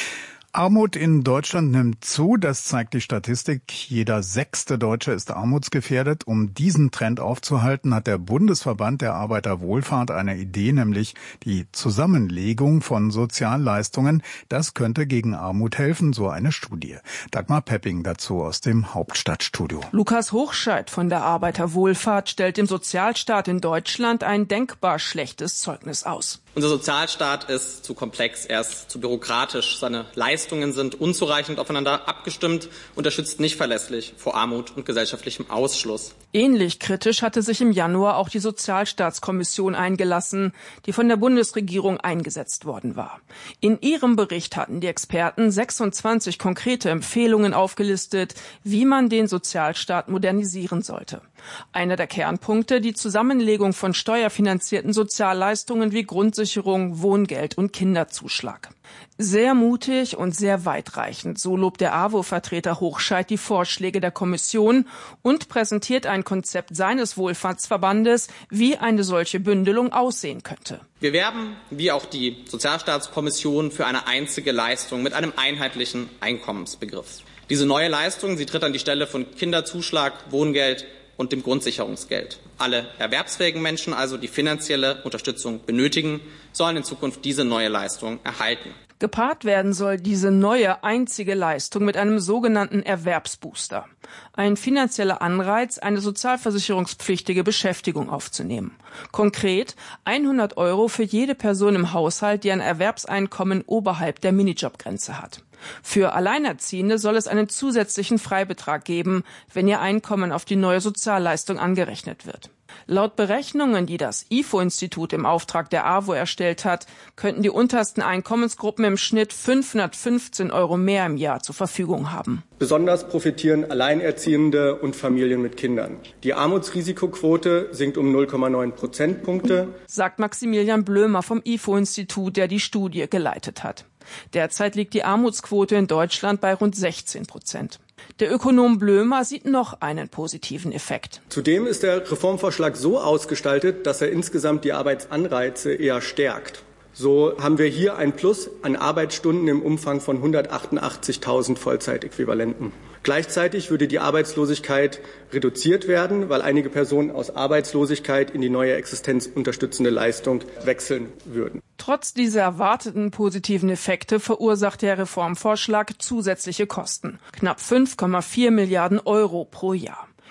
Armut in Deutschland nimmt zu, das zeigt die Statistik. Jeder sechste Deutsche ist armutsgefährdet. Um diesen Trend aufzuhalten, hat der Bundesverband der Arbeiterwohlfahrt eine Idee, nämlich die Zusammenlegung von Sozialleistungen. Das könnte gegen Armut helfen, so eine Studie. Dagmar Pepping dazu aus dem Hauptstadtstudio. Lukas Hochscheid von der Arbeiterwohlfahrt stellt dem Sozialstaat in Deutschland ein denkbar schlechtes Zeugnis aus. Unser Sozialstaat ist zu komplex, er ist zu bürokratisch, seine Leistungen sind unzureichend aufeinander abgestimmt und er schützt nicht verlässlich vor Armut und gesellschaftlichem Ausschluss. Ähnlich kritisch hatte sich im Januar auch die Sozialstaatskommission eingelassen, die von der Bundesregierung eingesetzt worden war. In ihrem Bericht hatten die Experten sechsundzwanzig konkrete Empfehlungen aufgelistet, wie man den Sozialstaat modernisieren sollte. Einer der Kernpunkte, die Zusammenlegung von steuerfinanzierten Sozialleistungen wie Grundsicherung, Wohngeld und Kinderzuschlag. Sehr mutig und sehr weitreichend, so lobt der A W O-Vertreter Hochscheid die Vorschläge der Kommission und präsentiert ein Konzept seines Wohlfahrtsverbandes, wie eine solche Bündelung aussehen könnte. Wir werben, wie auch die Sozialstaatskommission, für eine einzige Leistung mit einem einheitlichen Einkommensbegriff. Diese neue Leistung, sie tritt an die Stelle von Kinderzuschlag, Wohngeld und dem Grundsicherungsgeld. Alle erwerbsfähigen Menschen, also die finanzielle Unterstützung benötigen, sollen in Zukunft diese neue Leistung erhalten. Gepaart werden soll diese neue einzige Leistung mit einem sogenannten Erwerbsbooster. Ein finanzieller Anreiz, eine sozialversicherungspflichtige Beschäftigung aufzunehmen. Konkret hundert Euro für jede Person im Haushalt, die ein Erwerbseinkommen oberhalb der Minijobgrenze hat. Für Alleinerziehende soll es einen zusätzlichen Freibetrag geben, wenn ihr Einkommen auf die neue Sozialleistung angerechnet wird. Laut Berechnungen, die das I F O-Institut im Auftrag der A W O erstellt hat, könnten die untersten Einkommensgruppen im Schnitt fünfhundertfünfzehn Euro mehr im Jahr zur Verfügung haben. Besonders profitieren Alleinerziehende und Familien mit Kindern. Die Armutsrisikoquote sinkt um null Komma neun Prozentpunkte, sagt Maximilian Blömer vom I F O-Institut, der die Studie geleitet hat. Derzeit liegt die Armutsquote in Deutschland bei rund sechzehn Prozent. Der Ökonom Blömer sieht noch einen positiven Effekt. Zudem ist der Reformvorschlag so ausgestaltet, dass er insgesamt die Arbeitsanreize eher stärkt. So haben wir hier ein Plus an Arbeitsstunden im Umfang von hundertachtundachtzigtausend Vollzeitäquivalenten. Gleichzeitig würde die Arbeitslosigkeit reduziert werden, weil einige Personen aus Arbeitslosigkeit in die neue existenzunterstützende Leistung wechseln würden. Trotz dieser erwarteten positiven Effekte verursacht der Reformvorschlag zusätzliche Kosten. Knapp fünf Komma vier Milliarden Euro pro Jahr.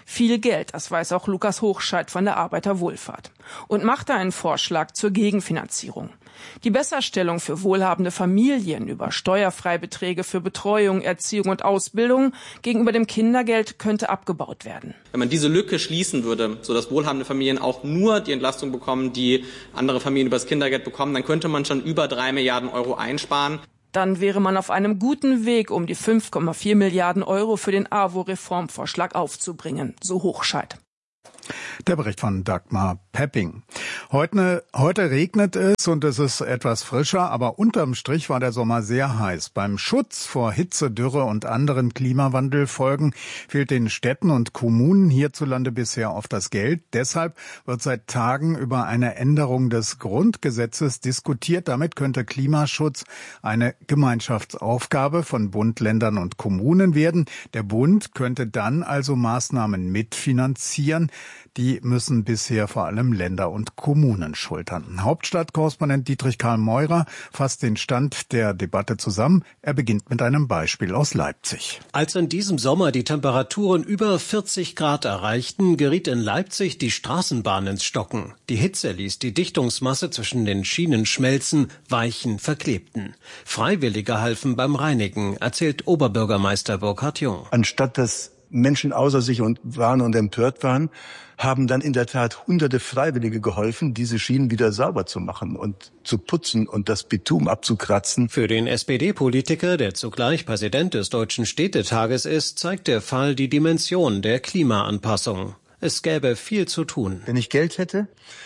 Viel Geld, das weiß auch Lukas Hochscheid von der Arbeiterwohlfahrt. Und macht einen Vorschlag zur Gegenfinanzierung. Die Besserstellung für wohlhabende Familien über Steuerfreibeträge für Betreuung, Erziehung und Ausbildung gegenüber dem Kindergeld könnte abgebaut werden. Wenn man diese Lücke schließen würde, sodass wohlhabende Familien auch nur die Entlastung bekommen, die andere Familien über das Kindergeld bekommen, dann könnte man schon über drei Milliarden Euro einsparen. Dann wäre man auf einem guten Weg, um die fünf Komma vier Milliarden Euro für den A W O-Reformvorschlag aufzubringen, so Hochscheid. Der Bericht von Dagmar Pepping. Heute, heute regnet es und es ist etwas frischer, aber unterm Strich war der Sommer sehr heiß. Beim Schutz vor Hitze, Dürre und anderen Klimawandelfolgen fehlt den Städten und Kommunen hierzulande bisher oft das Geld. Deshalb wird seit Tagen über eine Änderung des Grundgesetzes diskutiert. Damit könnte Klimaschutz eine Gemeinschaftsaufgabe von Bund, Ländern und Kommunen werden. Der Bund könnte dann also Maßnahmen mitfinanzieren. Die müssen bisher vor allem Länder und Kommunen schultern. Hauptstadtkorrespondent Dietrich Karl Meurer fasst den Stand der Debatte zusammen. Er beginnt mit einem Beispiel aus Leipzig. Als in diesem Sommer die Temperaturen über vierzig Grad erreichten, geriet in Leipzig die Straßenbahn ins Stocken. Die Hitze ließ die Dichtungsmasse zwischen den Schienen schmelzen, weichen, verklebten. Freiwillige halfen beim Reinigen, erzählt Oberbürgermeister Burkhard Jung. Anstatt dass Menschen außer sich und waren und empört waren, haben dann in der Tat hunderte Freiwillige geholfen, diese Schienen wieder sauber zu machen und zu putzen und das Bitumen abzukratzen. Für den S P D-Politiker, der zugleich Präsident des Deutschen Städtetages ist, zeigt der Fall die Dimension der Klimaanpassung. Es gäbe viel zu tun. Wenn ich Geld hätte,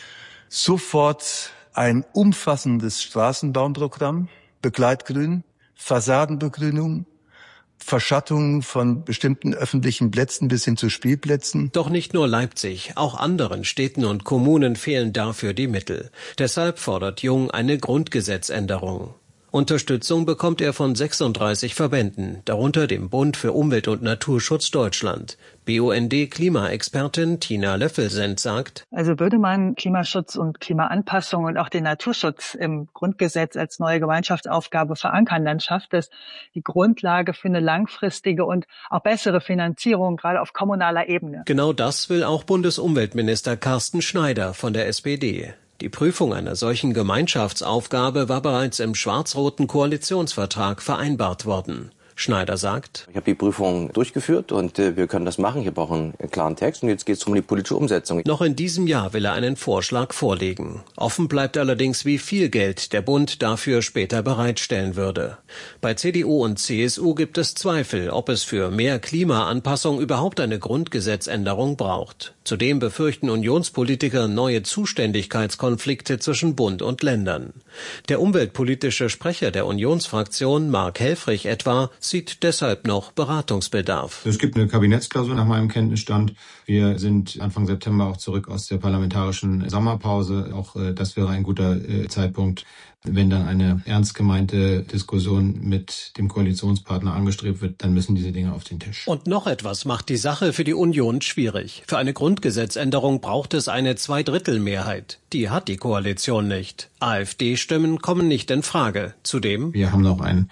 sofort ein umfassendes Straßenbauprogramm, Begleitgrün, Fassadenbegrünung, Verschattung von bestimmten öffentlichen Plätzen bis hin zu Spielplätzen. Doch nicht nur Leipzig, auch anderen Städten und Kommunen fehlen dafür die Mittel. Deshalb fordert Jung eine Grundgesetzänderung. Unterstützung bekommt er von sechsunddreißig Verbänden, darunter dem Bund für Umwelt- und Naturschutz Deutschland. B U N D-Klimaexpertin Tina Löffelsend sagt: Also würde man Klimaschutz und Klimaanpassung und auch den Naturschutz im Grundgesetz als neue Gemeinschaftsaufgabe verankern, dann schafft es die Grundlage für eine langfristige und auch bessere Finanzierung, gerade auf kommunaler Ebene. Genau das will auch Bundesumweltminister Carsten Schneider von der S P D. Die Prüfung einer solchen Gemeinschaftsaufgabe war bereits im schwarz-roten Koalitionsvertrag vereinbart worden. Schneider sagt: Ich habe die Prüfung durchgeführt und äh, wir können das machen. Ich habe auch einen, einen klaren Text und jetzt geht es um die politische Umsetzung. Noch in diesem Jahr will er einen Vorschlag vorlegen. Offen bleibt allerdings, wie viel Geld der Bund dafür später bereitstellen würde. Bei C D U und C S U gibt es Zweifel, ob es für mehr Klimaanpassung überhaupt eine Grundgesetzänderung braucht. Zudem befürchten Unionspolitiker neue Zuständigkeitskonflikte zwischen Bund und Ländern. Der umweltpolitische Sprecher der Unionsfraktion, Mark Helfrich etwa, sieht deshalb noch Beratungsbedarf. Es gibt eine Kabinettsklausur nach meinem Kenntnisstand. Wir sind Anfang September auch zurück aus der parlamentarischen Sommerpause. Auch äh, das wäre ein guter äh, Zeitpunkt, wenn dann eine ernst gemeinte Diskussion mit dem Koalitionspartner angestrebt wird, dann müssen diese Dinge auf den Tisch. Und noch etwas macht die Sache für die Union schwierig. Für eine Grundgesetzänderung braucht es eine Zweidrittelmehrheit. Die hat die Koalition nicht. AfD-Stimmen kommen nicht in Frage. Zudem: Wir haben noch einen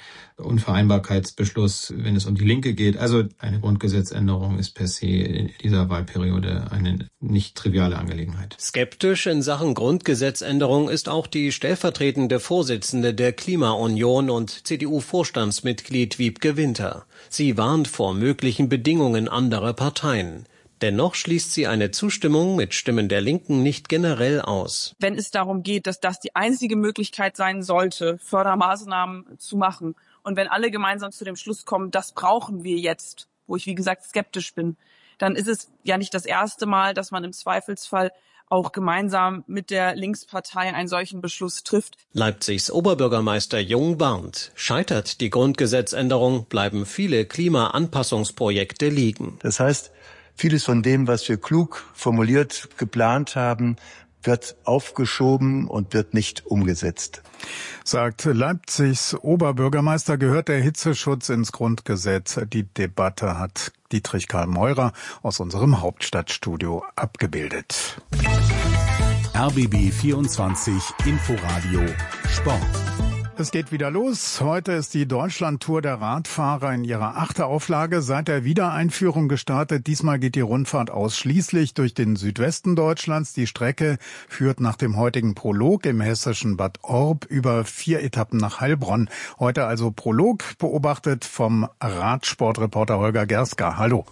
Unvereinbarkeitsbeschluss, wenn es um die Linke geht. Also eine Grundgesetzänderung ist per se in dieser Wahlperiode eine nicht triviale Angelegenheit. Skeptisch in Sachen Grundgesetzänderung ist auch die stellvertretende Vorsitzende der Klimaunion und C D U-Vorstandsmitglied Wiebke Winter. Sie warnt vor möglichen Bedingungen anderer Parteien. Dennoch schließt sie eine Zustimmung mit Stimmen der Linken nicht generell aus. Wenn es darum geht, dass das die einzige Möglichkeit sein sollte, Fördermaßnahmen zu machen, und wenn alle gemeinsam zu dem Schluss kommen, das brauchen wir jetzt, wo ich wie gesagt skeptisch bin, dann ist es ja nicht das erste Mal, dass man im Zweifelsfall auch gemeinsam mit der Linkspartei einen solchen Beschluss trifft. Leipzigs Oberbürgermeister Jung warnt: Scheitert die Grundgesetzänderung, bleiben viele Klimaanpassungsprojekte liegen. Das heißt, vieles von dem, was wir klug formuliert, geplant haben, wird aufgeschoben und wird nicht umgesetzt. Sagt Leipzigs Oberbürgermeister, gehört der Hitzeschutz ins Grundgesetz. Die Debatte hat Dietrich Karl Meurer aus unserem Hauptstadtstudio abgebildet. R B B vierundzwanzig Inforadio Sport. Es geht wieder los. Heute ist die Deutschlandtour der Radfahrer in ihrer achten Auflage seit der Wiedereinführung gestartet. Diesmal geht die Rundfahrt ausschließlich durch den Südwesten Deutschlands. Die Strecke führt nach dem heutigen Prolog im hessischen Bad Orb über vier Etappen nach Heilbronn. Heute also Prolog, beobachtet vom Radsportreporter Holger Gerska. Hallo.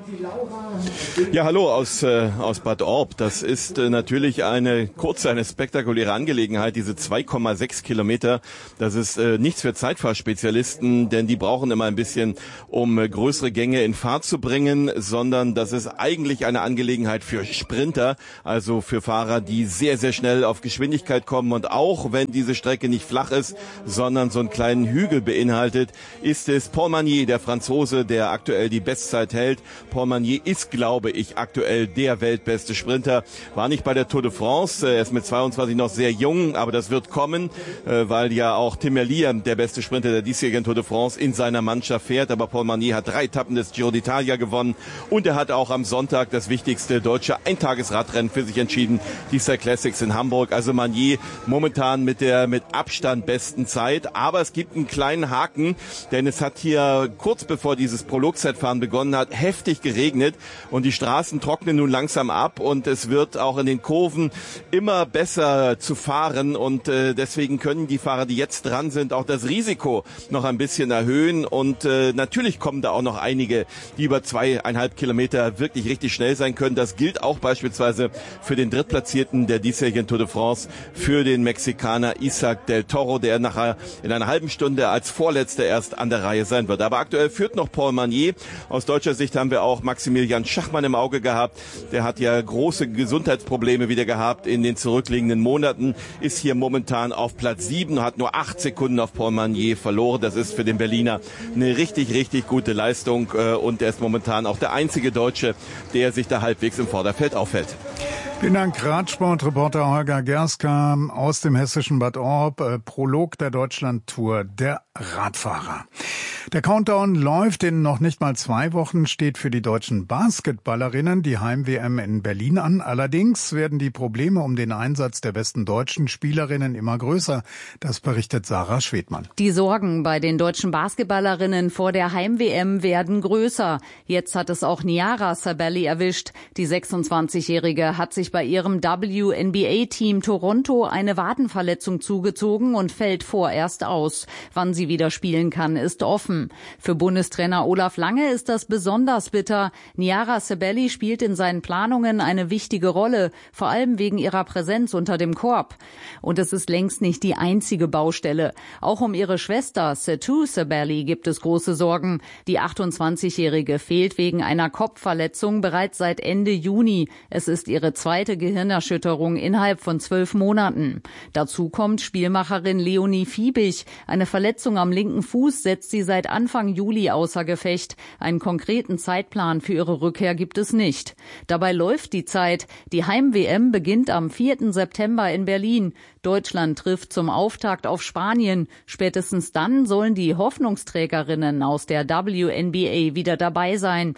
Ja, hallo aus, äh, aus Bad Orb. Das ist äh, natürlich eine kurze, eine spektakuläre Angelegenheit, diese zwei Komma sechs Kilometer. Das ist äh, nichts für Zeitfahrspezialisten, denn die brauchen immer ein bisschen, um äh, größere Gänge in Fahrt zu bringen, sondern das ist eigentlich eine Angelegenheit für Sprinter, also für Fahrer, die sehr, sehr schnell auf Geschwindigkeit kommen. Und auch wenn diese Strecke nicht flach ist, sondern so einen kleinen Hügel beinhaltet, ist es Paul Magnier, der Franzose, der aktuell die Bestzeit hält. Paul Magnier ist, glaube ich, aktuell der weltbeste Sprinter. War nicht bei der Tour de France. Er ist mit zweiundzwanzig noch sehr jung, aber das wird kommen, weil ja auch Tim Merlier, der beste Sprinter der diesjährigen Tour de France, in seiner Mannschaft fährt. Aber Paul Magnier hat drei Etappen des Giro d'Italia gewonnen und er hat auch am Sonntag das wichtigste deutsche Eintagesradrennen für sich entschieden, die Star Classics in Hamburg. Also Magnier momentan mit der mit Abstand besten Zeit. Aber es gibt einen kleinen Haken, denn es hat hier kurz bevor dieses Prologzeitfahren begonnen hat, heftig geregnet und die Straßen trocknen nun langsam ab und es wird auch in den Kurven immer besser zu fahren und äh, deswegen können die Fahrer, die jetzt dran sind, auch das Risiko noch ein bisschen erhöhen und äh, natürlich kommen da auch noch einige, die über zweieinhalb Kilometer wirklich richtig schnell sein können. Das gilt auch beispielsweise für den Drittplatzierten der diesjährigen Tour de France, für den Mexikaner Isaac del Toro, der nachher in einer halben Stunde als Vorletzter erst an der Reihe sein wird. Aber aktuell führt noch Paul Magnier. Aus deutscher Sicht haben wir auch Maximilian Schachmann im Auge gehabt. Der hat ja große Gesundheitsprobleme wieder gehabt in den zurückliegenden Monaten, ist hier momentan auf Platz sieben, hat nur acht Sekunden auf Paul Magnier verloren. Das ist für den Berliner eine richtig, richtig gute Leistung und er ist momentan auch der einzige Deutsche, der sich da halbwegs im Vorderfeld aufhält. Vielen Dank, Radsportreporter Holger Gerska aus dem hessischen Bad Orb. Äh, Prolog der Deutschlandtour der Radfahrer. Der Countdown läuft. In noch nicht mal zwei Wochen steht für die deutschen Basketballerinnen die Heim-W M in Berlin an. Allerdings werden die Probleme um den Einsatz der besten deutschen Spielerinnen immer größer. Das berichtet Sarah Schwedmann. Die Sorgen bei den deutschen Basketballerinnen vor der Heim-W M werden größer. Jetzt hat es auch Nyara Sabelli erwischt. Die sechsundzwanzigjährige hat sich bei ihrem W N B A-Team Toronto eine Wadenverletzung zugezogen und fällt vorerst aus. Wann sie wieder spielen kann, ist offen. Für Bundestrainer Olaf Lange ist das besonders bitter. Nyara Sabelli spielt in seinen Planungen eine wichtige Rolle, vor allem wegen ihrer Präsenz unter dem Korb. Und es ist längst nicht die einzige Baustelle. Auch um ihre Schwester Setu Sabelli gibt es große Sorgen. Die achtundzwanzigjährige fehlt wegen einer Kopfverletzung bereits seit Ende Juni. Es ist ihre zweite Gehirnerschütterung innerhalb von zwölf Monaten. Dazu kommt Spielmacherin Leonie Fiebig. Eine Verletzung am linken Fuß setzt sie seit Anfang Juli außer Gefecht. Einen konkreten Zeitplan für ihre Rückkehr gibt es nicht. Dabei läuft die Zeit. Die Heim-W M beginnt am vierten September in Berlin. Deutschland trifft zum Auftakt auf Spanien. Spätestens dann sollen die Hoffnungsträgerinnen aus der W N B A wieder dabei sein.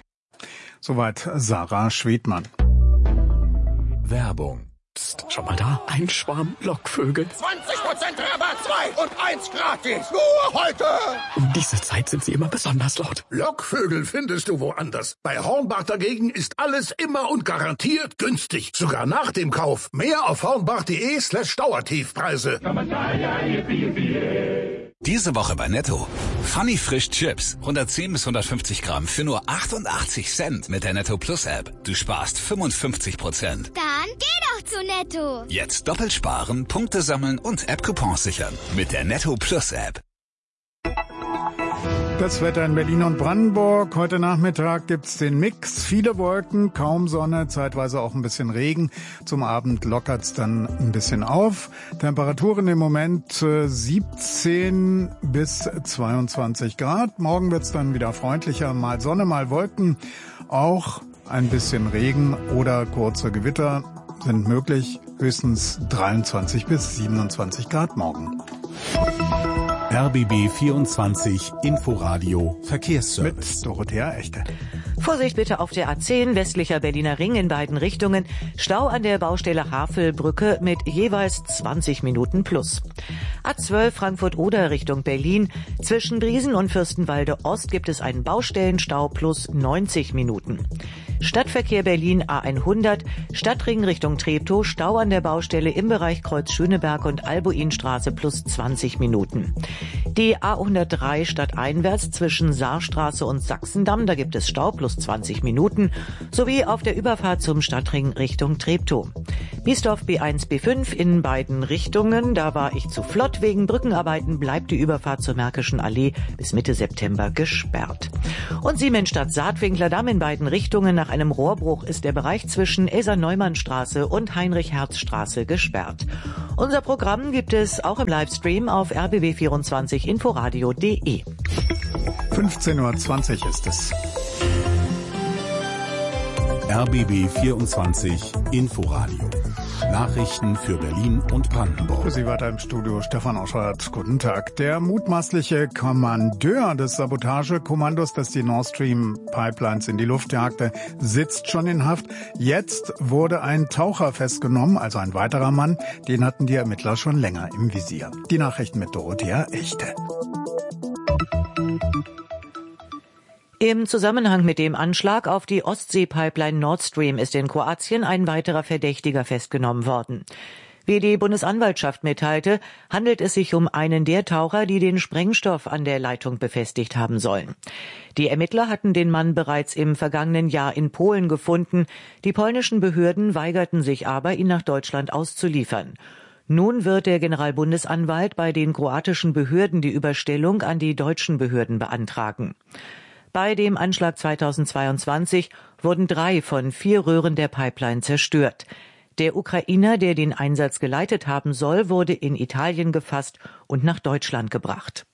Soweit Sarah Schwedmann. Werbung. Psst, schau mal da, ein Schwarm Lockvögel. zwanzig Prozent Rabatt, zwei und eins gratis. Nur heute. Um diese Zeit sind sie immer besonders laut. Lockvögel findest du woanders. Bei Hornbach dagegen ist alles immer und garantiert günstig. Sogar nach dem Kauf. Mehr auf hornbach.de slash Dauertiefpreise. Diese Woche bei Netto. Funny Frisch Chips. hundertzehn bis hundertfünfzig Gramm für nur achtundachtzig Cent mit der Netto Plus App. Du sparst fünfundfünfzig Prozent. Dann geh doch zu Netto. Jetzt doppelt sparen, Punkte sammeln und App-Coupons sichern. Mit der Netto Plus App. Das Wetter in Berlin und Brandenburg. Heute Nachmittag gibt's den Mix. Viele Wolken, kaum Sonne, zeitweise auch ein bisschen Regen. Zum Abend lockert's dann ein bisschen auf. Temperaturen im Moment äh, siebzehn bis zweiundzwanzig Grad. Morgen wird's dann wieder freundlicher. Mal Sonne, mal Wolken. Auch ein bisschen Regen oder kurze Gewitter sind möglich. Höchstens dreiundzwanzig bis siebenundzwanzig Grad morgen. R B B vierundzwanzig Inforadio Verkehrsservice. Mit Dorothea Echte. Vorsicht bitte auf der A zehn, westlicher Berliner Ring in beiden Richtungen. Stau an der Baustelle Havelbrücke mit jeweils zwanzig Minuten plus. A zwölf Frankfurt-Oder Richtung Berlin. Zwischen Briesen und Fürstenwalde Ost gibt es einen Baustellenstau plus neunzig Minuten. Stadtverkehr Berlin A hundert, Stadtring Richtung Treptow, Stau an der Baustelle im Bereich Kreuz Schöneberg und Albuinstraße plus zwanzig Minuten. Die A hundertdrei stadteinwärts zwischen Saarstraße und Sachsendamm, da gibt es Stau plus zwanzig Minuten, sowie auf der Überfahrt zum Stadtring Richtung Treptow. Biesdorf B eins B fünf in beiden Richtungen, da war ich zu flott. Wegen Brückenarbeiten bleibt die Überfahrt zur Märkischen Allee bis Mitte September gesperrt. Und Siemensstadt-Saatwinkler-Damm in beiden Richtungen. Nach einem Rohrbruch ist der Bereich zwischen Elsa-Neumann-Straße und Heinrich-Herz-Straße gesperrt. Unser Programm gibt es auch im Livestream auf r b b vierundzwanzig inforadio punkt de. fünfzehn Uhr zwanzig ist es. R B B vierundzwanzig Inforadio. Nachrichten für Berlin und Brandenburg. Für Sie weiter im Studio Stefan Oschert. Guten Tag. Der mutmaßliche Kommandeur des Sabotagekommandos, das die Nord Stream Pipelines in die Luft jagte, sitzt schon in Haft. Jetzt wurde ein Taucher festgenommen, also ein weiterer Mann. Den hatten die Ermittler schon länger im Visier. Die Nachrichten mit Dorothea Echte. Im Zusammenhang mit dem Anschlag auf die Ostsee-Pipeline Nord Stream ist in Kroatien ein weiterer Verdächtiger festgenommen worden. Wie die Bundesanwaltschaft mitteilte, handelt es sich um einen der Taucher, die den Sprengstoff an der Leitung befestigt haben sollen. Die Ermittler hatten den Mann bereits im vergangenen Jahr in Polen gefunden. Die polnischen Behörden weigerten sich aber, ihn nach Deutschland auszuliefern. Nun wird der Generalbundesanwalt bei den kroatischen Behörden die Überstellung an die deutschen Behörden beantragen. Bei dem Anschlag zweitausendzweiundzwanzig wurden drei von vier Röhren der Pipeline zerstört. Der Ukrainer, der den Einsatz geleitet haben soll, wurde in Italien gefasst und nach Deutschland gebracht.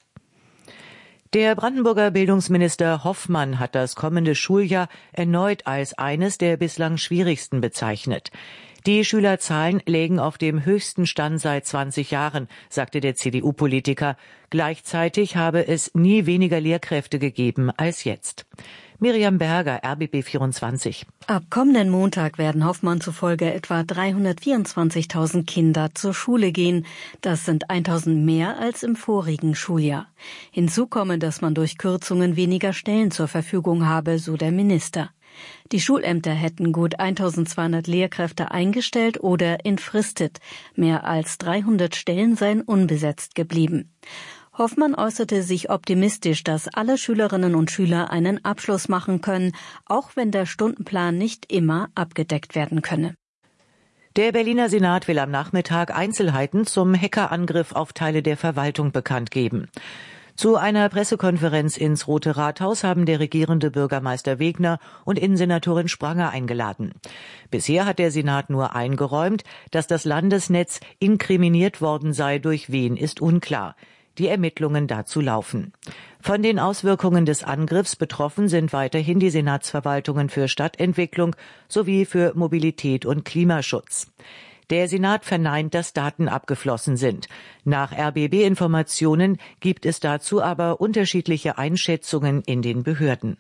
Der Brandenburger Bildungsminister Hoffmann hat das kommende Schuljahr erneut als eines der bislang schwierigsten bezeichnet. Die Schülerzahlen lägen auf dem höchsten Stand seit zwanzig Jahren, sagte der C D U-Politiker. Gleichzeitig habe es nie weniger Lehrkräfte gegeben als jetzt. Miriam Berger, R B B vierundzwanzig. Ab kommenden Montag werden Hoffmann zufolge etwa dreihundertvierundzwanzigtausend Kinder zur Schule gehen. Das sind eintausend mehr als im vorigen Schuljahr. Hinzu komme, dass man durch Kürzungen weniger Stellen zur Verfügung habe, so der Minister. Die Schulämter hätten gut eintausendzweihundert Lehrkräfte eingestellt oder entfristet. Mehr als dreihundert Stellen seien unbesetzt geblieben. Hoffmann äußerte sich optimistisch, dass alle Schülerinnen und Schüler einen Abschluss machen können, auch wenn der Stundenplan nicht immer abgedeckt werden könne. Der Berliner Senat will am Nachmittag Einzelheiten zum Hackerangriff auf Teile der Verwaltung bekannt geben. Zu einer Pressekonferenz ins Rote Rathaus haben der regierende Bürgermeister Wegner und Innensenatorin Spranger eingeladen. Bisher hat der Senat nur eingeräumt, dass das Landesnetz inkriminiert worden sei, durch wen ist unklar. Die Ermittlungen dazu laufen. Von den Auswirkungen des Angriffs betroffen sind weiterhin die Senatsverwaltungen für Stadtentwicklung sowie für Mobilität und Klimaschutz. Der Senat verneint, dass Daten abgeflossen sind. Nach R B B-Informationen gibt es dazu aber unterschiedliche Einschätzungen in den Behörden.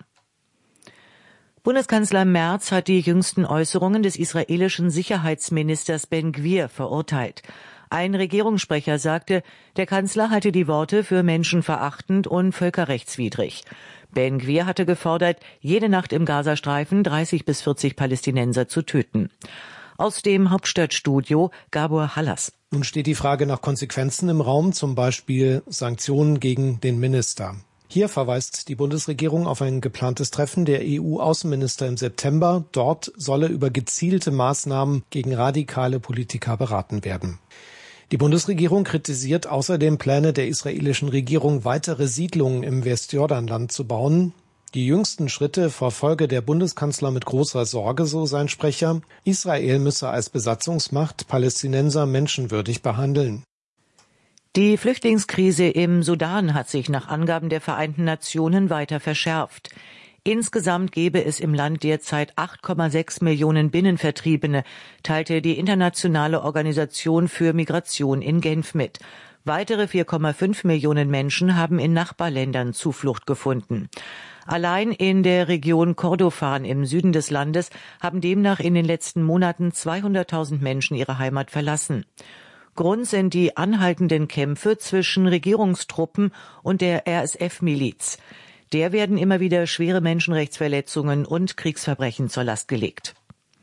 Bundeskanzler Merz hat die jüngsten Äußerungen des israelischen Sicherheitsministers Ben-Gvir verurteilt. Ein Regierungssprecher sagte, der Kanzler halte die Worte für menschenverachtend und völkerrechtswidrig. Ben-Gvir hatte gefordert, jede Nacht im Gazastreifen dreißig bis vierzig Palästinenser zu töten. Aus dem Hauptstadtstudio Gabor Hallas. Nun steht die Frage nach Konsequenzen im Raum, zum Beispiel Sanktionen gegen den Minister. Hier verweist die Bundesregierung auf ein geplantes Treffen der E U-Außenminister im September. Dort solle über gezielte Maßnahmen gegen radikale Politiker beraten werden. Die Bundesregierung kritisiert außerdem Pläne der israelischen Regierung, weitere Siedlungen im Westjordanland zu bauen. Die jüngsten Schritte verfolge der Bundeskanzler mit großer Sorge, so sein Sprecher. Israel müsse als Besatzungsmacht Palästinenser menschenwürdig behandeln. Die Flüchtlingskrise im Sudan hat sich nach Angaben der Vereinten Nationen weiter verschärft. Insgesamt gebe es im Land derzeit acht Komma sechs Millionen Binnenvertriebene, teilte die Internationale Organisation für Migration in Genf mit. Weitere vier Komma fünf Millionen Menschen haben in Nachbarländern Zuflucht gefunden. Allein in der Region Kordofan im Süden des Landes haben demnach in den letzten Monaten zweihunderttausend Menschen ihre Heimat verlassen. Grund sind die anhaltenden Kämpfe zwischen Regierungstruppen und der R S F-Miliz. Der werden immer wieder schwere Menschenrechtsverletzungen und Kriegsverbrechen zur Last gelegt.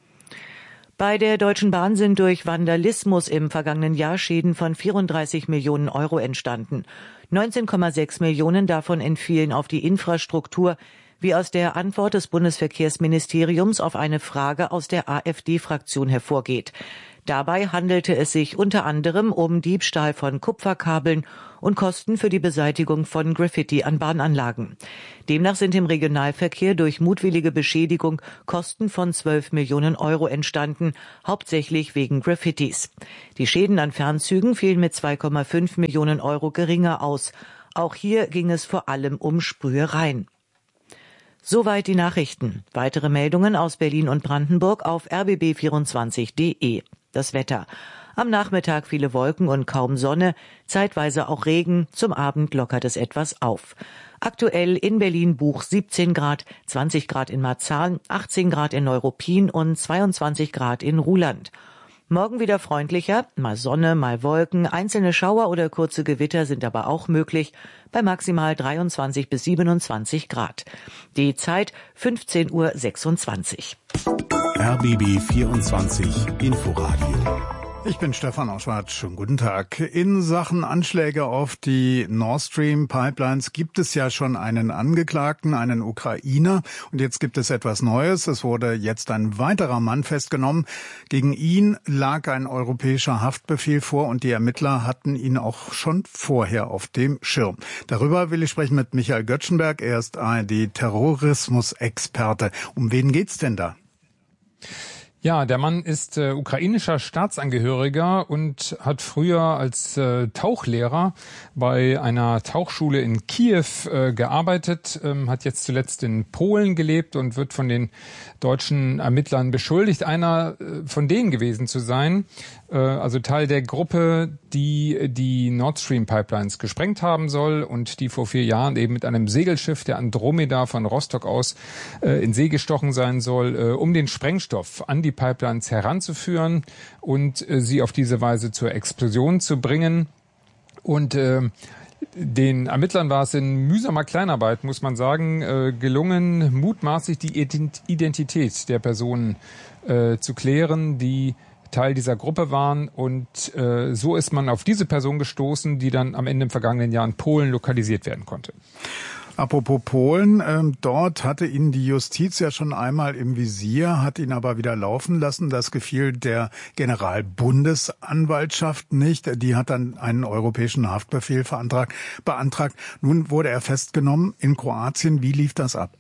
Bei der Deutschen Bahn sind durch Vandalismus im vergangenen Jahr Schäden von vierunddreißig Millionen Euro entstanden. neunzehn Komma sechs Millionen davon entfielen auf die Infrastruktur, wie aus der Antwort des Bundesverkehrsministeriums auf eine Frage aus der AfD-Fraktion hervorgeht. Dabei handelte es sich unter anderem um Diebstahl von Kupferkabeln und Kosten für die Beseitigung von Graffiti an Bahnanlagen. Demnach sind im Regionalverkehr durch mutwillige Beschädigung Kosten von zwölf Millionen Euro entstanden, hauptsächlich wegen Graffitis. Die Schäden an Fernzügen fielen mit zwei Komma fünf Millionen Euro geringer aus. Auch hier ging es vor allem um Sprühereien. Soweit die Nachrichten. Weitere Meldungen aus Berlin und Brandenburg auf r b b vierundzwanzig punkt d e. Das Wetter. Am Nachmittag viele Wolken und kaum Sonne, zeitweise auch Regen, zum Abend lockert es etwas auf. Aktuell in Berlin-Buch siebzehn Grad, zwanzig Grad in Marzahn, achtzehn Grad in Neuruppin und zweiundzwanzig Grad in Ruhland. Morgen wieder freundlicher, mal Sonne, mal Wolken, einzelne Schauer oder kurze Gewitter sind aber auch möglich, bei maximal dreiundzwanzig bis siebenundzwanzig Grad. Die Zeit fünfzehn Uhr sechsundzwanzig. R B B vierundzwanzig Inforadio. Ich bin Stefan Oschwart. Schönen guten Tag. In Sachen Anschläge auf die Nord Stream Pipelines gibt es ja schon einen Angeklagten, einen Ukrainer. Und jetzt gibt es etwas Neues. Es wurde jetzt ein weiterer Mann festgenommen. Gegen ihn lag ein europäischer Haftbefehl vor und die Ermittler hatten ihn auch schon vorher auf dem Schirm. Darüber will ich sprechen mit Michael Göttschenberg. Er ist A R D-Terrorismus-Experte. Um wen geht's denn da? Ja, der Mann ist äh, ukrainischer Staatsangehöriger und hat früher als äh, Tauchlehrer bei einer Tauchschule in Kiew äh, gearbeitet, ähm, hat jetzt zuletzt in Polen gelebt und wird von den deutschen Ermittlern beschuldigt, einer äh, von denen gewesen zu sein, äh, also Teil der Gruppe, die die Nord Stream Pipelines gesprengt haben soll und die vor vier Jahren eben mit einem Segelschiff, der Andromeda, von Rostock aus äh, in See gestochen sein soll, äh, um den Sprengstoff an die Pipelines heranzuführen und äh, sie auf diese Weise zur Explosion zu bringen. Und äh, den Ermittlern war es in mühsamer Kleinarbeit, muss man sagen, äh, gelungen, mutmaßlich die Identität der Personen äh, zu klären, die Teil dieser Gruppe waren. Und äh, so ist man auf diese Person gestoßen, die dann am Ende im vergangenen Jahr in Polen lokalisiert werden konnte. Apropos Polen, ähm, dort hatte ihn die Justiz ja schon einmal im Visier, hat ihn aber wieder laufen lassen. Das gefiel der Generalbundesanwaltschaft nicht. Die hat dann einen europäischen Haftbefehl beantragt. beantragt. Nun wurde er festgenommen in Kroatien. Wie lief das ab?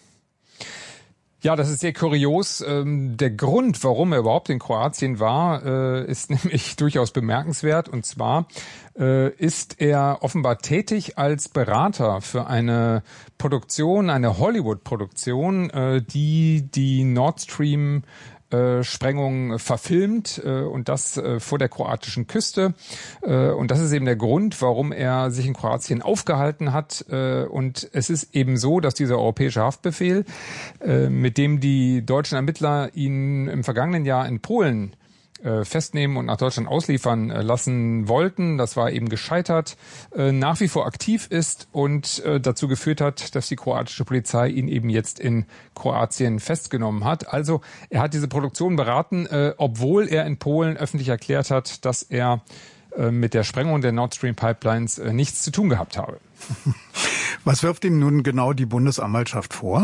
Ja, das ist sehr kurios. Der Grund, warum er überhaupt in Kroatien war, ist nämlich durchaus bemerkenswert. Und zwar ist er offenbar tätig als Berater für eine Produktion, eine Hollywood-Produktion, die die Nord Stream Sprengung verfilmt und das vor der kroatischen Küste. Und das ist eben der Grund, warum er sich in Kroatien aufgehalten hat. Und es ist eben so, dass dieser europäische Haftbefehl, mit dem die deutschen Ermittler ihn im vergangenen Jahr in Polen festnehmen und nach Deutschland ausliefern lassen wollten. Das war eben gescheitert, nach wie vor aktiv ist und dazu geführt hat, dass die kroatische Polizei ihn eben jetzt in Kroatien festgenommen hat. Also er hat diese Produktion beraten, obwohl er in Polen öffentlich erklärt hat, dass er mit der Sprengung der Nord Stream Pipelines nichts zu tun gehabt habe. Was wirft ihm nun genau die Bundesanwaltschaft vor?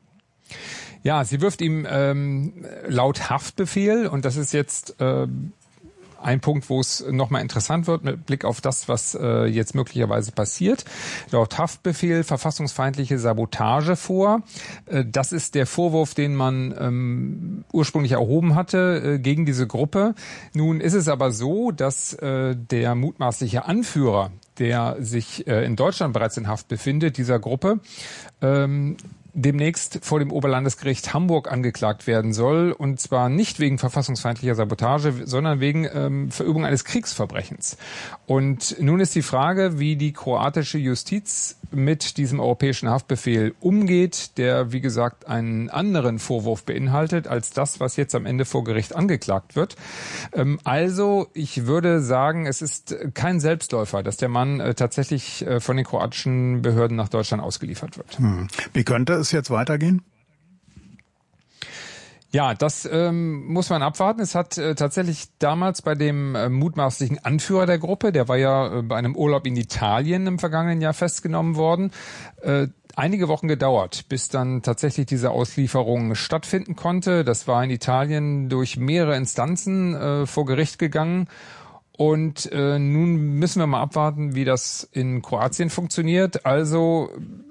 Ja, sie wirft ihm ähm, laut Haftbefehl, und das ist jetzt äh, ein Punkt, wo es nochmal interessant wird mit Blick auf das, was äh, jetzt möglicherweise passiert. Laut Haftbefehl verfassungsfeindliche Sabotage vor. Äh, das ist der Vorwurf, den man ähm, ursprünglich erhoben hatte äh, gegen diese Gruppe. Nun ist es aber so, dass äh, der mutmaßliche Anführer, der sich äh, in Deutschland bereits in Haft befindet, dieser Gruppe, ähm, demnächst vor dem Oberlandesgericht Hamburg angeklagt werden soll, und zwar nicht wegen verfassungsfeindlicher Sabotage, sondern wegen ähm, Verübung eines Kriegsverbrechens. Und nun ist die Frage, wie die kroatische Justiz mit diesem europäischen Haftbefehl umgeht, der, wie gesagt, einen anderen Vorwurf beinhaltet als das, was jetzt am Ende vor Gericht angeklagt wird. Ähm, also, ich würde sagen, es ist kein Selbstläufer, dass der Mann äh, tatsächlich äh, von den kroatischen Behörden nach Deutschland ausgeliefert wird. Hm. Wie könnte es jetzt weitergehen? Ja, das ähm, muss man abwarten. Es hat äh, tatsächlich damals bei dem äh, mutmaßlichen Anführer der Gruppe, der war ja äh, bei einem Urlaub in Italien im vergangenen Jahr festgenommen worden, äh, einige Wochen gedauert, bis dann tatsächlich diese Auslieferung stattfinden konnte. Das war in Italien durch mehrere Instanzen äh, vor Gericht gegangen. Und äh, nun müssen wir mal abwarten, wie das in Kroatien funktioniert. Also,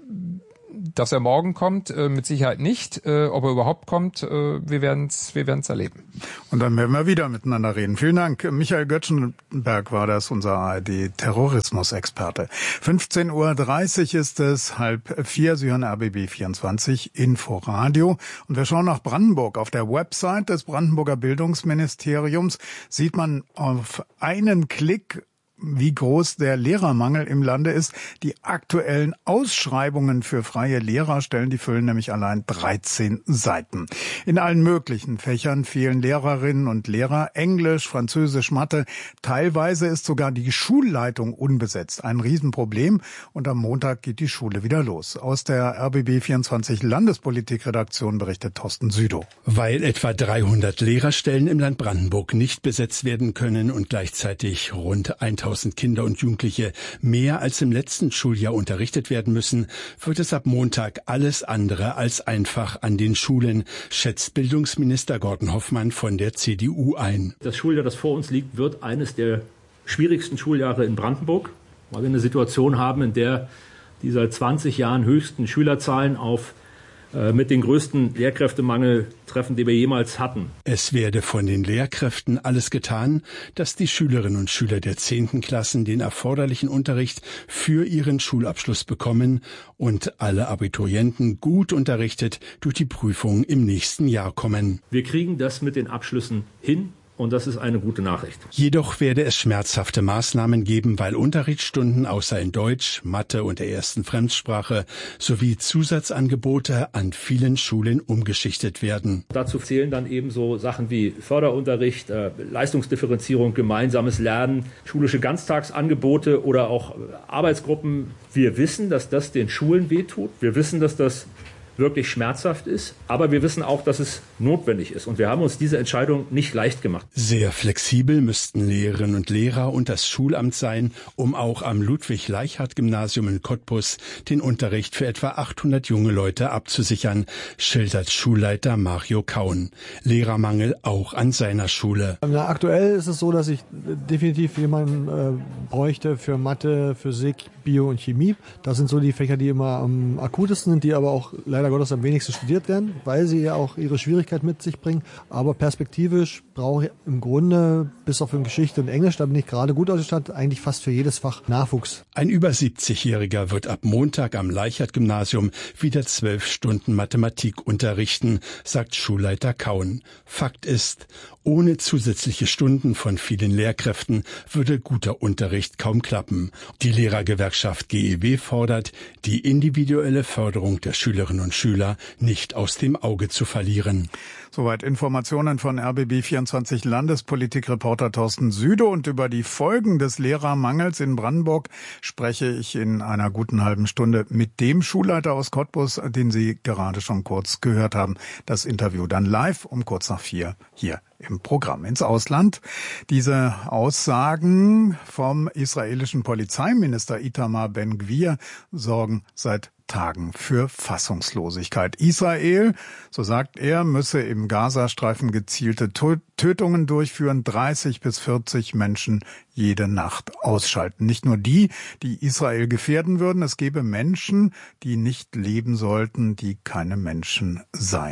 dass er morgen kommt, äh, mit Sicherheit nicht. Äh, ob er überhaupt kommt, äh, wir werden es wir werden's erleben. Und dann werden wir wieder miteinander reden. Vielen Dank. Michael Göttschenberg war das, unser A R D-Terrorismus-Experte. fünfzehn Uhr dreißig ist es, halb vier. Sie hören R B B vierundzwanzig Inforadio. Und wir schauen nach Brandenburg. Auf der Website des Brandenburger Bildungsministeriums sieht man auf einen Klick, wie groß der Lehrermangel im Lande ist. Die aktuellen Ausschreibungen für freie Lehrerstellen, die füllen nämlich allein dreizehn Seiten. In allen möglichen Fächern fehlen Lehrerinnen und Lehrer, Englisch, Französisch, Mathe. Teilweise ist sogar die Schulleitung unbesetzt. Ein Riesenproblem. Und am Montag geht die Schule wieder los. Aus der R B B vierundzwanzig Landespolitikredaktion berichtet Thorsten Südow. Weil etwa dreihundert Lehrerstellen im Land Brandenburg nicht besetzt werden können und gleichzeitig rund tausend Kinder und Jugendliche mehr als im letzten Schuljahr unterrichtet werden müssen, wird es ab Montag alles andere als einfach an den Schulen, schätzt Bildungsminister Gordon Hoffmann von der C D U ein. Das Schuljahr, das vor uns liegt, wird eines der schwierigsten Schuljahre in Brandenburg, weil wir eine Situation haben, in der die seit zwanzig Jahren höchsten Schülerzahlen auf mit den größten Lehrkräftemangel treffen, den wir jemals hatten. Es werde von den Lehrkräften alles getan, dass die Schülerinnen und Schüler der zehnten Klassen den erforderlichen Unterricht für ihren Schulabschluss bekommen und alle Abiturienten gut unterrichtet durch die Prüfungen im nächsten Jahr kommen. Wir kriegen das mit den Abschlüssen hin. Und das ist eine gute Nachricht. Jedoch werde es schmerzhafte Maßnahmen geben, weil Unterrichtsstunden außer in Deutsch, Mathe und der ersten Fremdsprache sowie Zusatzangebote an vielen Schulen umgeschichtet werden. Dazu zählen dann eben so Sachen wie Förderunterricht, äh, Leistungsdifferenzierung, gemeinsames Lernen, schulische Ganztagsangebote oder auch Arbeitsgruppen. Wir wissen, dass das den Schulen wehtut. Wir wissen, dass das wirklich schmerzhaft ist, aber wir wissen auch, dass es notwendig ist. Und wir haben uns diese Entscheidung nicht leicht gemacht. Sehr flexibel müssten Lehrerinnen und Lehrer und das Schulamt sein, um auch am Ludwig-Leichhardt-Gymnasium in Cottbus den Unterricht für etwa achthundert junge Leute abzusichern, schildert Schulleiter Mario Kaun. Lehrermangel auch an seiner Schule. Na, aktuell ist es so, dass ich definitiv jemanden äh, bräuchte für Mathe, Physik, Bio und Chemie. Das sind so die Fächer, die immer am akutesten sind, die aber auch leider Gottes am wenigsten studiert werden, weil sie ja auch ihre Schwierigkeit mit sich bringen. Aber perspektivisch brauche ich im Grunde, bis auf in Geschichte und Englisch, da bin ich gerade gut ausgestattet, eigentlich fast für jedes Fach Nachwuchs. Ein über siebzigjähriger wird ab Montag am Leichhardt-Gymnasium wieder zwölf Stunden Mathematik unterrichten, sagt Schulleiter Kaun. Fakt ist, ohne zusätzliche Stunden von vielen Lehrkräften würde guter Unterricht kaum klappen. Die Lehrergewerkschaft G E W fordert, die individuelle Förderung der Schülerinnen und Schüler nicht aus dem Auge zu verlieren. Soweit Informationen von R B B vierundzwanzig Landespolitikreporter Thorsten Südow. Und über die Folgen des Lehrermangels in Brandenburg spreche ich in einer guten halben Stunde mit dem Schulleiter aus Cottbus, den Sie gerade schon kurz gehört haben. Das Interview dann live um kurz nach vier hier im Programm. Ins Ausland. Diese Aussagen vom israelischen Polizeiminister Itamar Ben-Gvir sorgen seit Tagen für Fassungslosigkeit. Israel, so sagt er, müsse im Gazastreifen gezielte Tötungen durchführen, dreißig bis vierzig Menschen jede Nacht ausschalten. Nicht nur die, die Israel gefährden würden, es gäbe Menschen, die nicht leben sollten, die keine Menschen seien.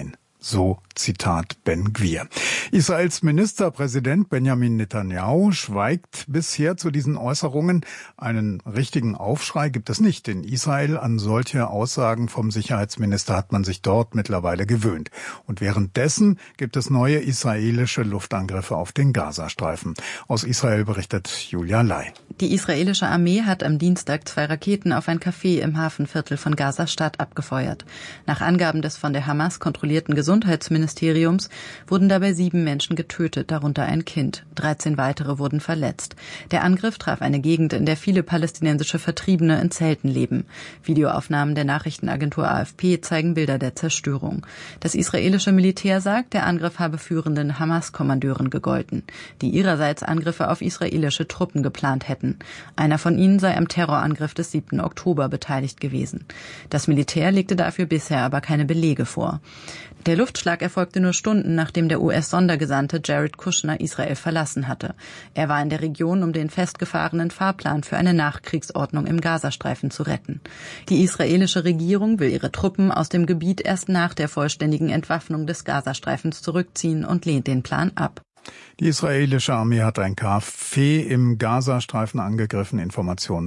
So Zitat Ben Gvir. Israels Ministerpräsident Benjamin Netanyahu schweigt bisher zu diesen Äußerungen. Einen richtigen Aufschrei gibt es nicht in Israel. An solche Aussagen vom Sicherheitsminister hat man sich dort mittlerweile gewöhnt. Und währenddessen gibt es neue israelische Luftangriffe auf den Gazastreifen. Aus Israel berichtet Julia Lai. Die israelische Armee hat am Dienstag zwei Raketen auf ein Café im Hafenviertel von Gaza-Stadt abgefeuert. Nach Angaben des von der Hamas kontrollierten Gesundheitsministeriums wurden dabei sieben Menschen getötet, darunter ein Kind. dreizehn weitere wurden verletzt. Der Angriff traf eine Gegend, in der viele palästinensische Vertriebene in Zelten leben. Videoaufnahmen der Nachrichtenagentur A F P zeigen Bilder der Zerstörung. Das israelische Militär sagt, der Angriff habe führenden Hamas-Kommandeuren gegolten, die ihrerseits Angriffe auf israelische Truppen geplant hätten. Einer von ihnen sei am Terrorangriff des siebten Oktober beteiligt gewesen. Das Militär legte dafür bisher aber keine Belege vor. Der Luftschlag erfolgte nur Stunden, nachdem der U S-Sondergesandte Jared Kushner Israel verlassen hatte. Er war in der Region, um den festgefahrenen Fahrplan für eine Nachkriegsordnung im Gazastreifen zu retten. Die israelische Regierung will ihre Truppen aus dem Gebiet erst nach der vollständigen Entwaffnung des Gazastreifens zurückziehen und lehnt den Plan ab. Die israelische Armee hat ein Café im Gazastreifen angegriffen. Informationen